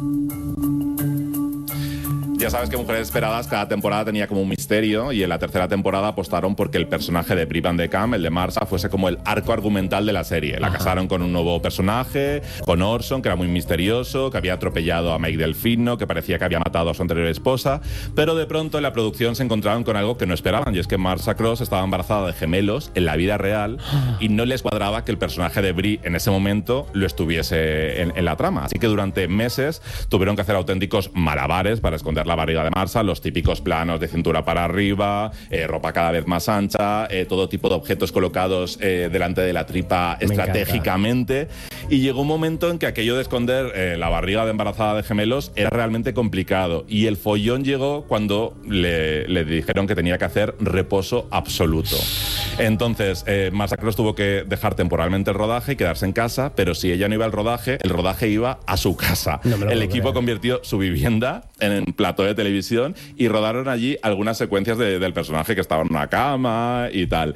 Ya sabes que Mujeres Desesperadas cada temporada tenía como un misterio, y en la tercera temporada apostaron porque el personaje de Brie Van de Kamp, el de Marsha, fuese como el arco argumental de la serie. La casaron con un nuevo personaje, con Orson, que era muy misterioso, que había atropellado a Mike Delfino, que parecía que había matado a su anterior esposa, pero de pronto en la producción se encontraron con algo que no esperaban, y es que Marsha Cross estaba embarazada de gemelos en la vida real y no les cuadraba que el personaje de Brie en ese momento lo estuviese en la trama. Así que durante meses tuvieron que hacer auténticos malabares para esconder la barriga de Marsha, los típicos planos de cintura para arriba, ropa cada vez más ancha, todo tipo de objetos colocados delante de la tripa estratégicamente. Y llegó un momento en que aquello de esconder la barriga de embarazada de gemelos era realmente complicado, y el follón llegó cuando le dijeron que tenía que hacer reposo absoluto. Entonces Marsha Cross tuvo que dejar temporalmente el rodaje y quedarse en casa, pero si ella no iba al rodaje, el rodaje iba a su casa. El equipo convirtió su vivienda en plató de televisión y rodaron allí algunas secuencias del personaje, que estaba en una cama y tal.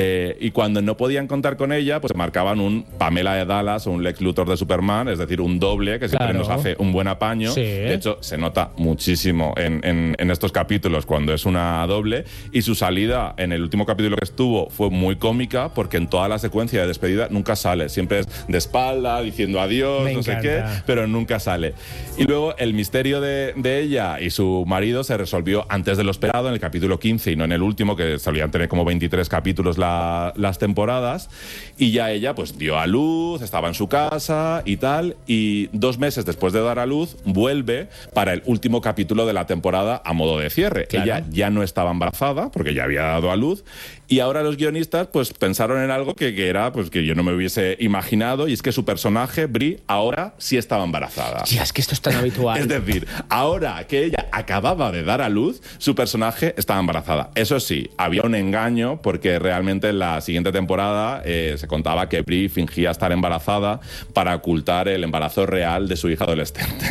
Y cuando no podían contar con ella, pues marcaban un Pamela de Dallas o un Lex Luthor de Superman, es decir, un doble que siempre nos hace un buen apaño. Sí. De hecho, se nota muchísimo en estos capítulos cuando es una doble, y su salida en el último capítulo que estuvo fue muy cómica, porque en toda la secuencia de despedida nunca sale, siempre es de espalda, diciendo adiós, no sé qué, pero nunca sale. Y luego el misterio de ella y su marido se resolvió antes de lo esperado, en el capítulo 15 y no en el último, que solían tener como 23 capítulos las temporadas, y ya ella pues dio a luz, estaba en su casa y tal, y 2 meses después de dar a luz vuelve para el último capítulo de la temporada a modo de cierre. Claro. Ella ya no estaba embarazada porque ya había dado a luz, y ahora los guionistas pues pensaron en algo que era pues que yo no me hubiese imaginado, y es que su personaje, Brie, ahora sí estaba embarazada.
Ya, es que esto es tan habitual.
Es decir, ahora que ella acababa de dar a luz, su personaje estaba embarazada. Eso sí, había un engaño, porque realmente en la siguiente temporada se contaba que Brie fingía estar embarazada para ocultar el embarazo real de su hija adolescente.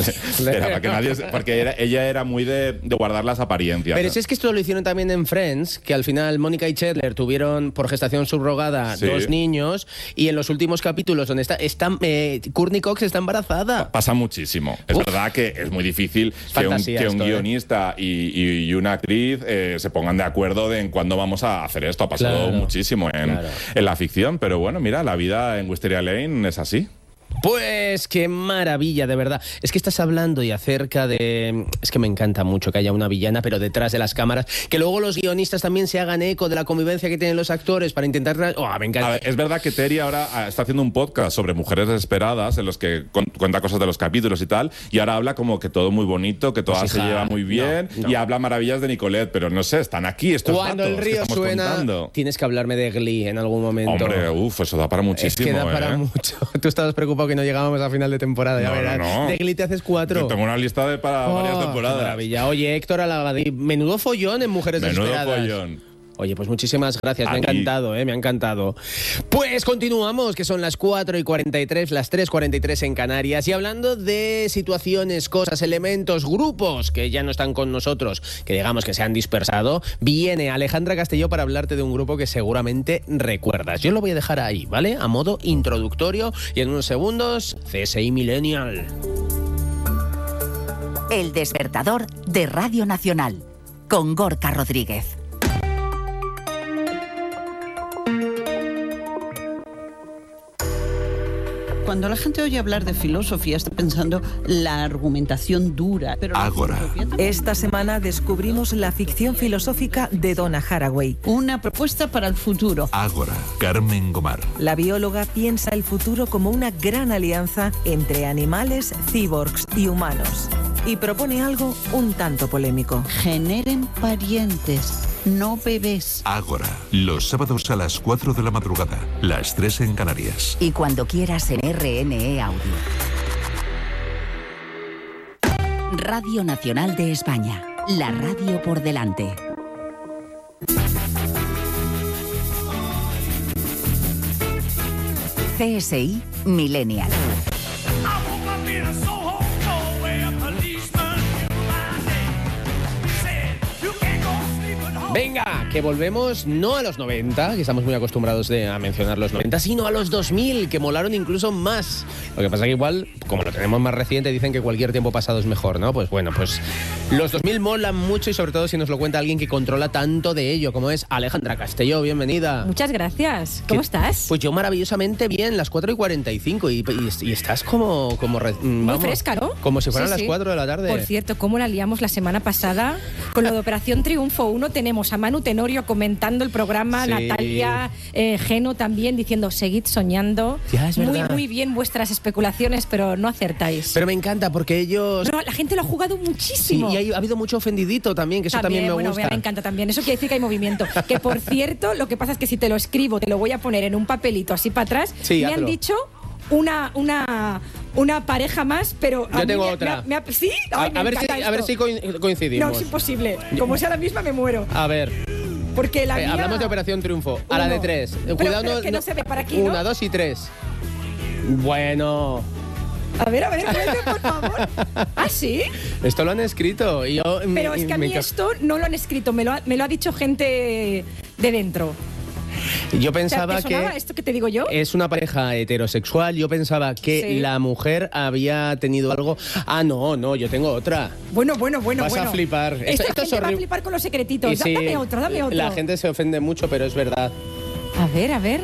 Era para que nadie, porque ella era muy de guardar las apariencias.
Pero si es que esto lo hicieron también en Friends, que al final Mónica y Chandler tuvieron por gestación subrogada 2 niños, y en los últimos capítulos donde está Courtney Cox está embarazada.
Pasa muchísimo. Es verdad que es muy difícil que un guionista y una actriz se pongan de acuerdo en cuándo vamos a hacer esto. Ha pasado muchísimo en la ficción, pero bueno, mira, la vida en Wisteria Lane es así.
Pues qué maravilla, de verdad. Es que estás hablando y acerca de... Es que me encanta mucho que haya una villana, pero detrás de las cámaras, que luego los guionistas también se hagan eco de la convivencia que tienen los actores para intentar... me encanta.
A ver, es verdad que Terry ahora está haciendo un podcast sobre mujeres desesperadas, en los que cuenta cosas de los capítulos y tal, y ahora habla como que todo muy bonito, que todas se lleva muy bien, y habla maravillas de Nicolette, pero no sé, están aquí estos
Cuando
datos
el río
que
suena,
contando.
Tienes que hablarme de Glee en algún momento.
Hombre, eso da para muchísimo.
Es que da para mucho. Tú estabas preocupado que no llegábamos a final de temporada.
No.
De Glee te haces 4.
Yo tengo una lista para varias temporadas.
Maravilla. Oye, Héctor Alabadí, menudo follón en Mujeres Desesperadas.
Menudo follón.
Oye, pues muchísimas gracias, me ha encantado, me ha encantado. Pues continuamos, que son las 4:43, las 3:43 en Canarias, y hablando de situaciones, cosas, elementos, grupos que ya no están con nosotros, que digamos que se han dispersado, viene Alejandra Castelló para hablarte de un grupo que seguramente recuerdas. Yo lo voy a dejar ahí, ¿vale? A modo introductorio, y en unos segundos, CSI Millennial.
El despertador de Radio Nacional, con Gorka Rodríguez.
Cuando la gente oye hablar de filosofía está pensando la argumentación dura. Pero
Ágora. Esta semana descubrimos la ficción filosófica de Donna Haraway.
Una propuesta para el futuro.
Ágora. Carmen Gomar.
La bióloga piensa el futuro como una gran alianza entre animales, cyborgs y humanos. Y propone algo un tanto polémico.
Generen parientes, no bebés.
Ágora. Los sábados a las 4 de la madrugada, las 3 en Canarias.
Y cuando quieras en RNE Audio. Radio Nacional de España. La radio por delante. CSI Millennial.
Venga, que volvemos no a los 90, que estamos muy acostumbrados a mencionar los 90, sino a los 2000, que molaron incluso más. Lo que pasa que igual, como lo tenemos más reciente, dicen que cualquier tiempo pasado es mejor, ¿no? Pues bueno, pues los 2000 molan mucho, y sobre todo si nos lo cuenta alguien que controla tanto de ello, como es Alejandra Castelló. Bienvenida.
Muchas gracias. ¿Cómo estás?
Pues yo maravillosamente bien, las 4:45, y estás como
muy fresca, ¿no?
Como si fueran las 4 de la tarde.
Por cierto, ¿cómo la liamos la semana pasada? Con lo de Operación Triunfo 1 tenemos a Manu Tenorio comentando el programa, sí. Natalia, Geno también diciendo, seguid soñando.
Ya, es
muy,
verdad.
muy bien vuestras especulaciones, pero no acertáis.
Pero me encanta porque ellos...
No, la gente lo ha jugado muchísimo.
Sí, y ha habido mucho ofendidito también, que eso también me gusta.
Me encanta también. Eso quiere decir que hay movimiento. Que por cierto, lo que pasa es que si te lo escribo, te lo voy a poner en un papelito así para atrás.
Sí,
me han dicho una pareja más, pero
yo tengo otra.
¿Sí? Ay,
a ver si coincidimos.
No, es imposible. Como sea la misma, me muero.
A ver.
Porque la mía...
Hablamos de Operación Triunfo. A la de 3. Cuidado,
pero que no se ve para aquí,
1,
¿no?
2 y 3. Bueno...
A ver, por favor. ¿Ah, sí?
Esto lo han escrito.
Pero es que a mí esto no lo han escrito, me lo ha dicho gente de dentro.
Yo pensaba
¿Te sonaba esto que te digo yo?
Es una pareja heterosexual. Yo pensaba que la mujer había tenido algo. Ah, no, yo tengo otra.
Bueno.
Vas a flipar.
Esto es horrible. Va a flipar con los secretitos.
Sí,
dame otro.
La gente se ofende mucho, pero es verdad.
A ver.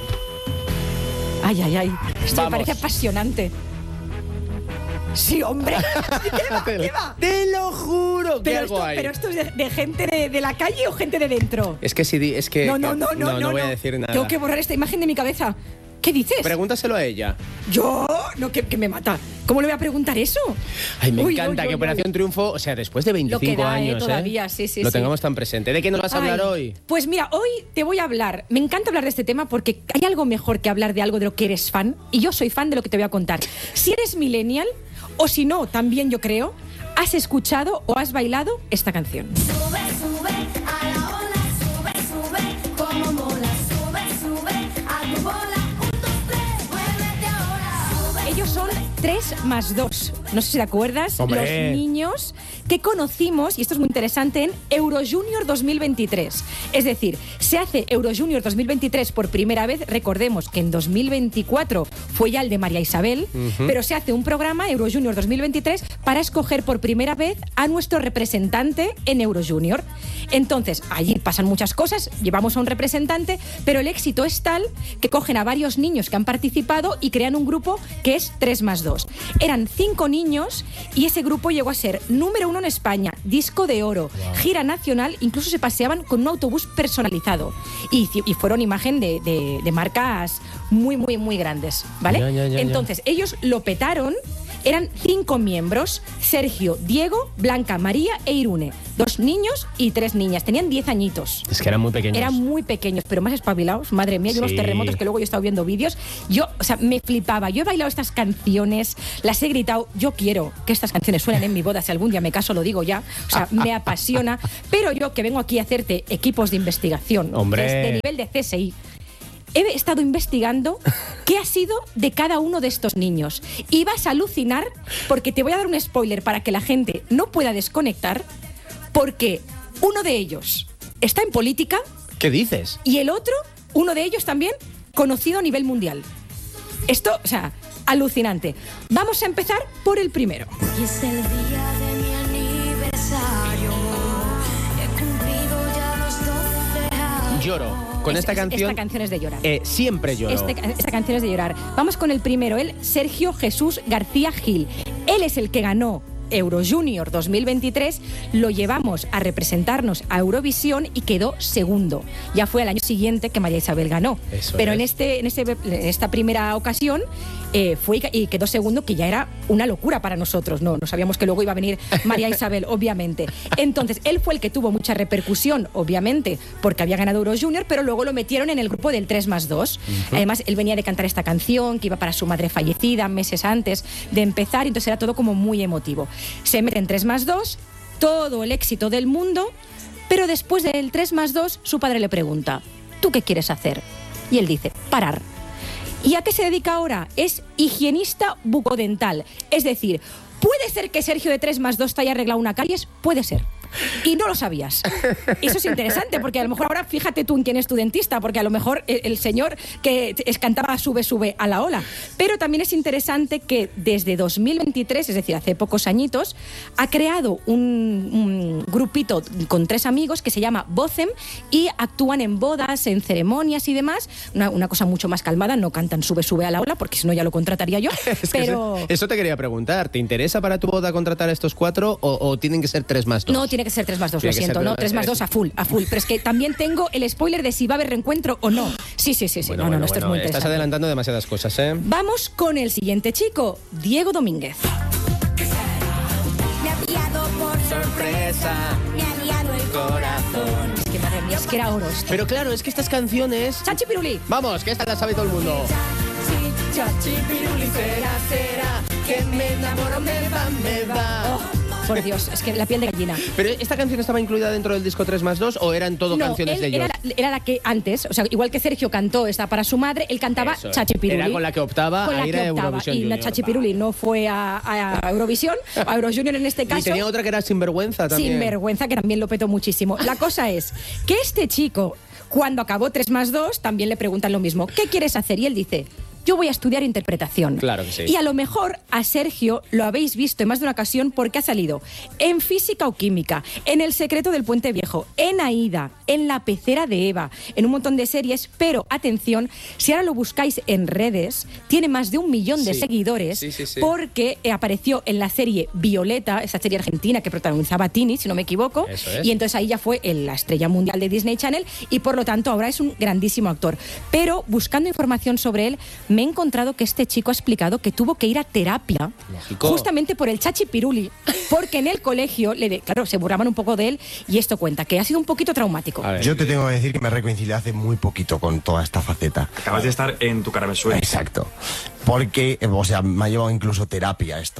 Ay. Esto me parece apasionante. Sí, hombre. ¿Qué va?
Te lo juro que algo hay.
¿Pero esto es de gente de la calle o gente de dentro?
Es que sí, es que...
No
voy a decir nada.
Tengo que borrar esta imagen de mi cabeza. ¿Qué dices?
Pregúntaselo a ella.
¿Yo? No, que me mata. ¿Cómo le voy a preguntar eso?
Ay, me encanta que Operación Triunfo, o sea, después de 25 años,
todavía, sí.
Lo tengamos tan presente. ¿De qué nos vas a hablar hoy?
Pues mira, hoy te voy a hablar. Me encanta hablar de este tema porque hay algo mejor que hablar de algo de lo que eres fan. Y yo soy fan de lo que te voy a contar. Si eres millennial, o si no, también yo creo, has escuchado o has bailado esta canción.
Sube a la ola, sube, como mola, sube a tu bola, 1, 2, 3, muévete ahora.
Ellos son 3+2. No sé si te acuerdas,
¡hombre!
Los niños que conocimos, y esto es muy interesante, en Eurojunior 2023. Es decir, se hace Eurojunior 2023 por primera vez. Recordemos que en 2024 fue ya el de María Isabel, pero se hace un programa, Eurojunior 2023, para escoger por primera vez a nuestro representante en Eurojunior. Entonces, allí pasan muchas cosas, llevamos a un representante, pero el éxito es tal que cogen a varios niños que han participado y crean un grupo que es 3+2. Eran 5 niños y ese grupo llegó a ser número 1 en España, disco de oro, gira nacional, incluso se paseaban con un autobús personalizado y fueron imagen de marcas muy, muy, muy grandes, ¿vale?
Ya.
Entonces, ellos lo petaron Eran 5 miembros: Sergio, Diego, Blanca, María e Irune. 2 niños y 3 niñas. Tenían 10 añitos.
Es que eran muy pequeños.
Eran muy pequeños, pero más espabilados. Madre mía, y unos terremotos que luego yo he estado viendo vídeos. Yo, o sea, me flipaba. Yo he bailado estas canciones, las he gritado. Yo quiero que estas canciones suenen en mi boda. Si algún día me caso, lo digo ya. O sea, me apasiona. Pero yo, que vengo aquí a hacerte equipos de investigación desde nivel de CSI, he estado investigando qué ha sido de cada uno de estos niños. Y vas a alucinar, porque te voy a dar un spoiler para que la gente no pueda desconectar, porque uno de ellos está en política.
¿Qué dices?
Y el otro, uno de ellos también, conocido a nivel mundial. Esto, o sea, alucinante. Vamos a empezar por el primero.
Y es el día de mi aniversario. He cumplido ya los 12 años.
Lloro. Con esta canción...
Esta canción es de llorar.
Siempre lloro.
Esta canción es de llorar. Vamos con el primero, él, Sergio Jesús García Gil. Él es el que ganó Eurojunior 2023, lo llevamos a representarnos a Eurovisión y quedó segundo. Ya fue al año siguiente que María Isabel ganó. Pero en esta primera ocasión fue y quedó segundo, que ya era una locura para nosotros. No sabíamos que luego iba a venir María Isabel, obviamente. Entonces, él fue el que tuvo mucha repercusión, obviamente, porque había ganado Eurojunior, pero luego lo metieron en el grupo del 3+2. Además, él venía de cantar esta canción, que iba para su madre fallecida meses antes de empezar, y entonces era todo como muy emotivo. Se mete en 3+2, todo el éxito del mundo, pero después del 3+2 su padre le pregunta: ¿tú qué quieres hacer? Y él dice: parar. ¿Y a qué se dedica ahora? Es higienista bucodental. Es decir, ¿puede ser que Sergio de 3+2 te haya arreglado una caries? Puede ser. Y no lo sabías. Eso es interesante, porque a lo mejor ahora fíjate tú en quién es tu dentista, porque a lo mejor el señor que cantaba Sube a la ola. Pero también es interesante que desde 2023, es decir, hace pocos añitos, ha creado un grupito con 3 amigos que se llama Vocem, y actúan en bodas, en ceremonias y demás. Una cosa mucho más calmada, no cantan Sube a la ola, porque si no ya lo contrataría yo. Pero...
eso te quería preguntar. ¿Te interesa para tu boda contratar a estos 4 o tienen que ser 3+2?
No, tiene que ser 3+2, lo siento. No, 3+2 a full. Pero es que también tengo el spoiler de si va a haber reencuentro o no. Sí. Esto es muy interesante.
Estás adelantando demasiadas cosas, ¿eh?
Vamos con el siguiente chico, Diego Domínguez.
Me ha pillado por sorpresa, me ha liado el corazón.
Es que madre mía, es que era oro esto.
Pero claro, es que estas canciones...
¡Chachi Piruli!
Vamos, que esta la sabe todo el mundo.
Chachi Piruli, será, que me enamoro, me va.
Por Dios, es que la piel de gallina.
¿Pero esta canción estaba incluida dentro del disco 3+2 o eran todo canciones de ellos?
Era la que antes, o sea, igual que Sergio cantó esta para su madre, él cantaba Chachi Piruli.
Era con la que optaba a ir a Eurovisión Junior.
Y la Chachi Piruli no fue a Eurovisión, a Eurojunior en este caso.
Y tenía otra que era Sinvergüenza también.
Sinvergüenza, que también lo petó muchísimo. La cosa es que este chico, cuando acabó 3+2, también le preguntan lo mismo: ¿qué quieres hacer? Y él dice: yo voy a estudiar interpretación.
Claro que sí.
Y a lo mejor a Sergio lo habéis visto en más de una ocasión porque ha salido en Física o Química, en El secreto del Puente Viejo, en Aída, en La pecera de Eva, en un montón de series. Pero atención, si ahora lo buscáis en redes, tiene más de 1 millón de seguidores, porque apareció en la serie Violeta, esa serie argentina que protagonizaba Tini, si no me equivoco.
Eso es.
Y entonces ahí ya fue la estrella mundial de Disney Channel, y por lo tanto ahora es un grandísimo actor. Pero buscando información sobre él, me he encontrado que este chico ha explicado que tuvo que ir a terapia.
Lógico.
Justamente por el Chachi Piruli, porque en el colegio claro, se burlaban un poco de él, y esto cuenta que ha sido un poquito traumático.
Yo te tengo que decir que me reconcilié hace muy poquito con toda esta faceta.
Acabas de estar en tu Carabesuela.
Exacto. Porque, o sea, me ha llevado incluso terapia esto.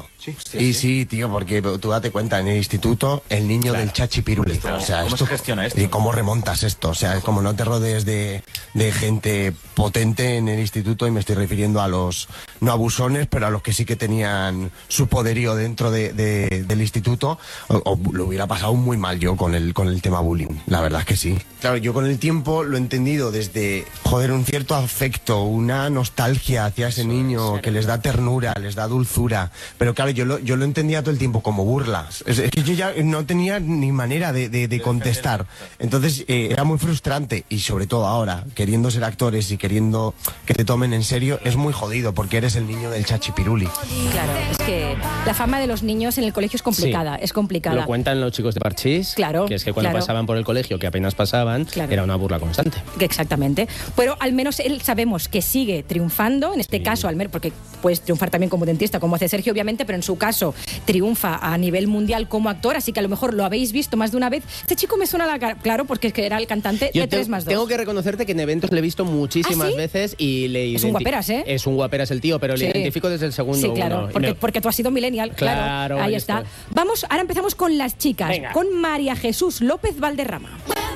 Sí, tío, porque tú date cuenta, en el instituto, el niño del Chachi Piruli. O sea,
¿cómo se gestiona esto?
¿Y cómo remontas esto? O sea, como no te rodees de gente potente en el instituto, y me estoy refiriendo a los no abusones, pero a los que sí que tenían su poderío dentro del instituto, o lo hubiera pasado muy mal yo con el tema bullying. La verdad es que sí. Claro, yo con el tiempo lo he entendido desde, un cierto afecto, una nostalgia hacia ese niño, que les da ternura, les da dulzura. Pero claro, yo lo entendía todo el tiempo como burlas. Es que yo ya no tenía ni manera de contestar. Entonces era muy frustrante, y sobre todo ahora, queriendo ser actores y queriendo que te tomen en serio, es muy jodido porque eres el niño del Chachi Piruli.
Claro, es que la fama de los niños en el colegio es complicada, es complicada.
Lo cuentan los chicos de Parchís,
claro,
que es que cuando pasaban por el colegio, que apenas pasaban, era una burla constante.
Exactamente. Pero al menos él sabemos que sigue triunfando, en este caso, al menos porque puedes triunfar también como dentista, como hace Sergio, obviamente, pero en su caso triunfa a nivel mundial como actor, así que a lo mejor lo habéis visto más de una vez. Este chico me suena la cara, claro, porque es que era el cantante de 3 más 2.
Tengo que reconocerte que en eventos le he visto muchísimas veces y le
Es un guaperas, ¿eh?
Es un guaperas el tío, pero le identifico desde el segundo.
Sí, claro, porque tú has sido millennial, claro. Ahí está. Vamos, ahora empezamos con las chicas, con María Jesús López Valderrama.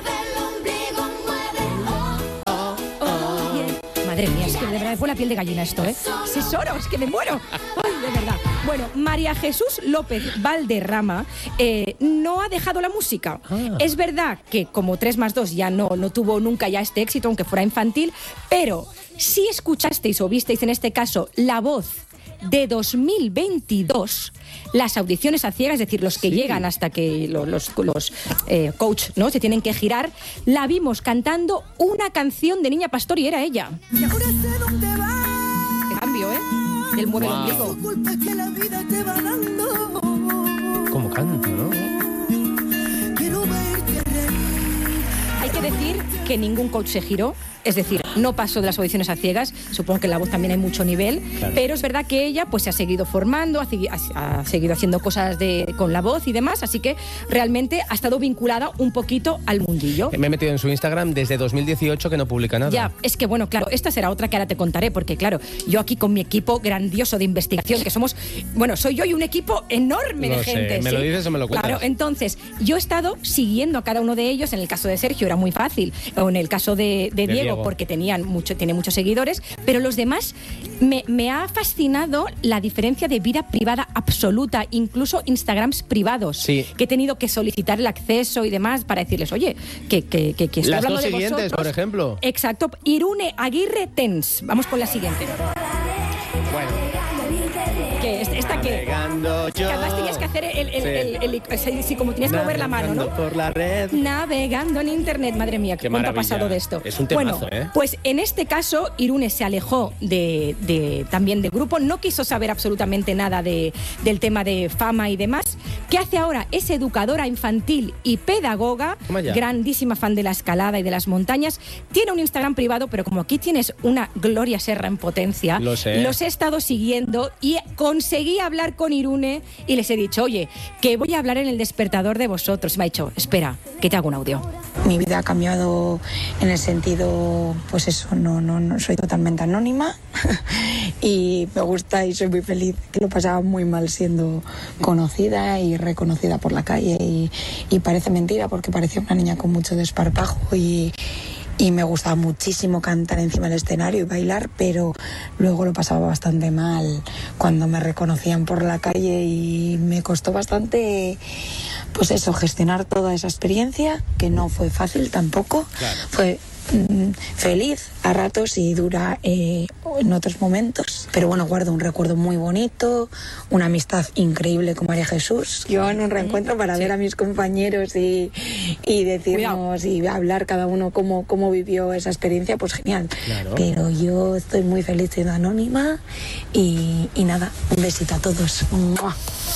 Madre mía, es que de verdad me pone la piel de gallina esto, ¿eh? Soro, es que me muero. Ay, de verdad. Bueno, María Jesús López Valderrama no ha dejado la música. Es verdad que como 3 más 2 ya no tuvo nunca ya este éxito, aunque fuera infantil, pero si escuchasteis o visteis en este caso La Voz de 2022, las audiciones a ciegas, es decir, los que llegan hasta que los coach, ¿no?, se tienen que girar, la vimos cantando una canción de Niña Pastor y era ella.
Y ahora sé dónde vas.
Qué cambio, ¿eh? Del mueve el ombligo.
Culpa que la vida te va dando.
Como canta, ¿no?
Quiero verte reír.
Hay que decir que ningún coach se giró. Es decir, no pasó de las audiciones a ciegas, supongo que en La Voz también hay mucho nivel, pero es verdad que ella pues se ha seguido formando, ha seguido haciendo cosas con La Voz y demás, así que realmente ha estado vinculada un poquito al mundillo.
Me he metido en su Instagram desde 2018 que no publica nada.
Ya, es que bueno, claro, esta será otra que ahora te contaré, porque claro, yo aquí con mi equipo grandioso de investigación, que somos, bueno, soy yo y un equipo enorme de gente.
¿Me lo dices o me lo cuentas?
Claro, entonces, yo he estado siguiendo a cada uno de ellos, en el caso de Sergio era muy fácil, o en el caso de Diego, porque tiene muchos seguidores, pero los demás me ha fascinado la diferencia de vida privada absoluta, incluso Instagrams privados, que he tenido que solicitar el acceso y demás para decirles, oye, que estoy
las
hablando
dos
de
siguientes,
vosotros.
por ejemplo.
Exacto. Irune Aguirre Tens. Vamos con la siguiente.
Bueno.
¿Qué? ¿Esta qué? Que además tenías que hacer sí, como tenías que mover la mano, ¿no?
Por la red.
Navegando en internet, madre mía,
Qué
cuánto ha
maravilla.
pasado de esto.
Es un temazo,
bueno, pues en este caso Irune se alejó también del grupo, no quiso saber absolutamente nada del tema de fama y demás. ¿Qué hace ahora? Es educadora infantil y pedagoga, grandísima fan de la escalada y de las montañas. Tiene un Instagram privado, pero como aquí tienes una Gloria Serra en potencia, los he estado siguiendo y conseguí hablar con Irune y les he dicho, oye, que voy a hablar en el despertador de vosotros. Me ha dicho, espera, que te hago un audio.
Mi vida ha cambiado en el sentido, pues eso, no soy totalmente anónima y me gusta y soy muy feliz. Lo pasaba muy mal siendo conocida y reconocida por la calle y parece mentira porque parecía una niña con mucho desparpajo y me gustaba muchísimo cantar encima del escenario y bailar, pero luego lo pasaba bastante mal cuando me reconocían por la calle y me costó bastante, pues eso, gestionar toda esa experiencia, que no fue fácil tampoco. Fue feliz a ratos y dura en otros momentos, pero bueno, guardo un recuerdo muy bonito, una amistad increíble con María Jesús. Yo en un reencuentro para ver a mis compañeros y decirnos y hablar cada uno cómo vivió esa experiencia, pues genial. Pero yo estoy muy feliz siendo anónima y nada, un besito a todos. ¡Mua!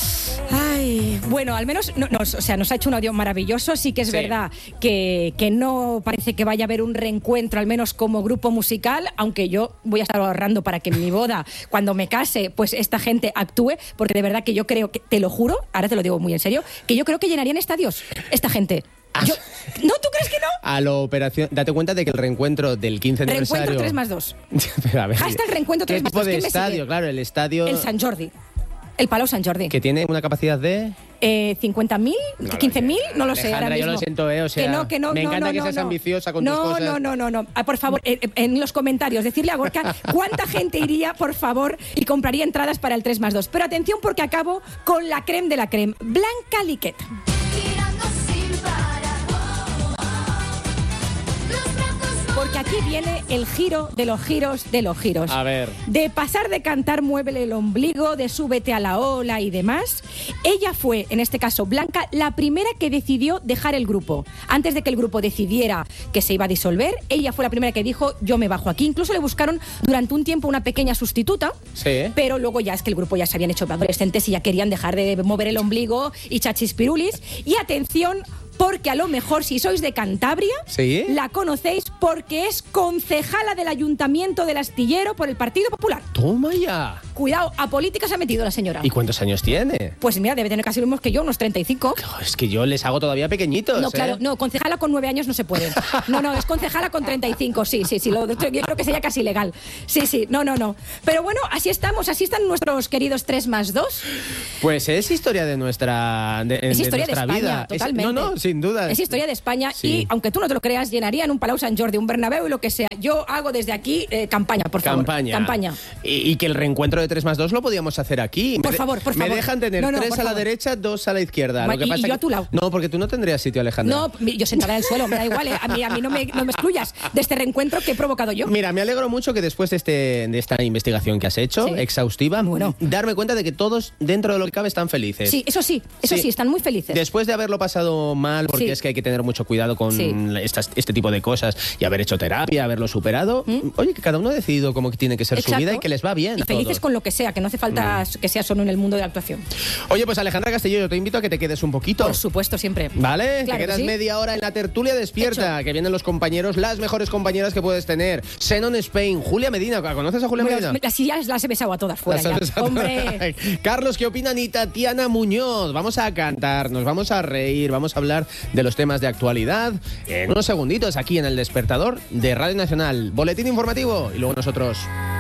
Ay, bueno, al menos nos ha hecho un audio maravilloso. Sí que es verdad que no parece que vaya a haber un reencuentro, al menos como grupo musical, aunque yo voy a estar ahorrando para que en mi boda, cuando me case, pues esta gente actúe, porque de verdad que yo creo que, te lo juro, ahora te lo digo muy en serio, que yo creo que llenarían estadios esta gente. ¿No? ¿Tú crees que no?
A la operación. Date cuenta de que el reencuentro del 15 aniversario.
Reencuentro 3 más 2.
Pero a ver,
Hashtag reencuentro 3 más 2.
¿Qué tipo de estadio? Claro, el estadio.
El Sant Jordi. El Palau Sant Jordi.
Que tiene una capacidad de
50.000, 15.000, no lo sé ahora mismo.
Yo lo siento, o sea,
que no,
me encanta que seas ambiciosa con tus cosas.
No. Por favor, en los comentarios, decirle a Gorka cuánta gente iría, por favor, y compraría entradas para el 3 más 2. Pero atención, porque acabo con la creme de la creme. Blanca Liquet. Porque aquí viene el giro de los giros de los giros.
A ver.
De pasar de cantar Muévele el ombligo, de Súbete a la ola y demás, ella fue, en este caso Blanca, la primera que decidió dejar el grupo. Antes de que el grupo decidiera que se iba a disolver, ella fue la primera que dijo, yo me bajo aquí. Incluso le buscaron durante un tiempo una pequeña sustituta, pero luego ya es que el grupo ya se habían hecho adolescentes y ya querían dejar de mover el ombligo y chachispirulis. Y atención, porque a lo mejor si sois de Cantabria,
¿Sí?
la conocéis porque es concejala del Ayuntamiento del Astillero por el Partido Popular.
¡Toma ya!
Cuidado, a política se ha metido la señora.
¿Y cuántos años tiene?
Pues mira, debe tener casi lo mismo que yo, unos 35.
Es que yo les hago todavía pequeñitos.
No, claro, no, concejala con 9 años no se puede. No, es concejala con 35, sí, yo creo que sería casi legal. Sí, no. Pero bueno, así estamos, así están nuestros queridos 3+2.
Pues es historia de nuestra,
es historia de España,
vida.
totalmente.
No, sin duda.
Es historia de España
Sí.
y, aunque tú no te lo creas, llenarían un Palau Sant Jordi, un Bernabéu y lo que sea. Yo hago desde aquí campaña, por favor. Campaña.
Y que el reencuentro de 3+2 lo podíamos hacer aquí.
Por favor.
Me dejan tener 3 a la derecha, 2 a la izquierda. Lo que pasa
y yo a tu lado.
No, porque tú no tendrías sitio, Alejandra.
No, yo sentada en el suelo, me da igual, A mí no me excluyas de este reencuentro que he provocado yo.
Mira, me alegro mucho que después de esta investigación que has hecho, exhaustiva, darme cuenta de que todos, dentro de lo que cabe, están felices.
Sí, eso sí, están muy felices.
Después de haberlo pasado mal, porque
Sí.
es que hay que tener mucho cuidado con
Sí.
este tipo de cosas y haber hecho terapia, haberlo superado, oye, que cada uno ha decidido cómo tiene que ser su
Exacto.
vida y que les va bien
Y
a
felices
todos.
con lo que sea, que no hace falta que sea solo en el mundo de la actuación.
Oye, pues Alejandra Castelló, yo te invito a que te quedes un poquito.
Por supuesto, siempre.
¿Vale?
Claro
te
que
quedas
sí.
media hora en la tertulia despierta, que vienen los compañeros, las mejores compañeras que puedes tener. Xenon Spain, Julia Medina, ¿conoces a Julia Medina?
Así ya las he besado a todas fuera
Las has
ya.
besado.
Hombre.
Carlos, ¿qué opinan? Y Tatiana Muñoz. Vamos a cantar, nos vamos a reír, vamos a hablar de los temas de actualidad en unos segunditos aquí en El Despertador de Radio Nacional. Boletín informativo y luego nosotros...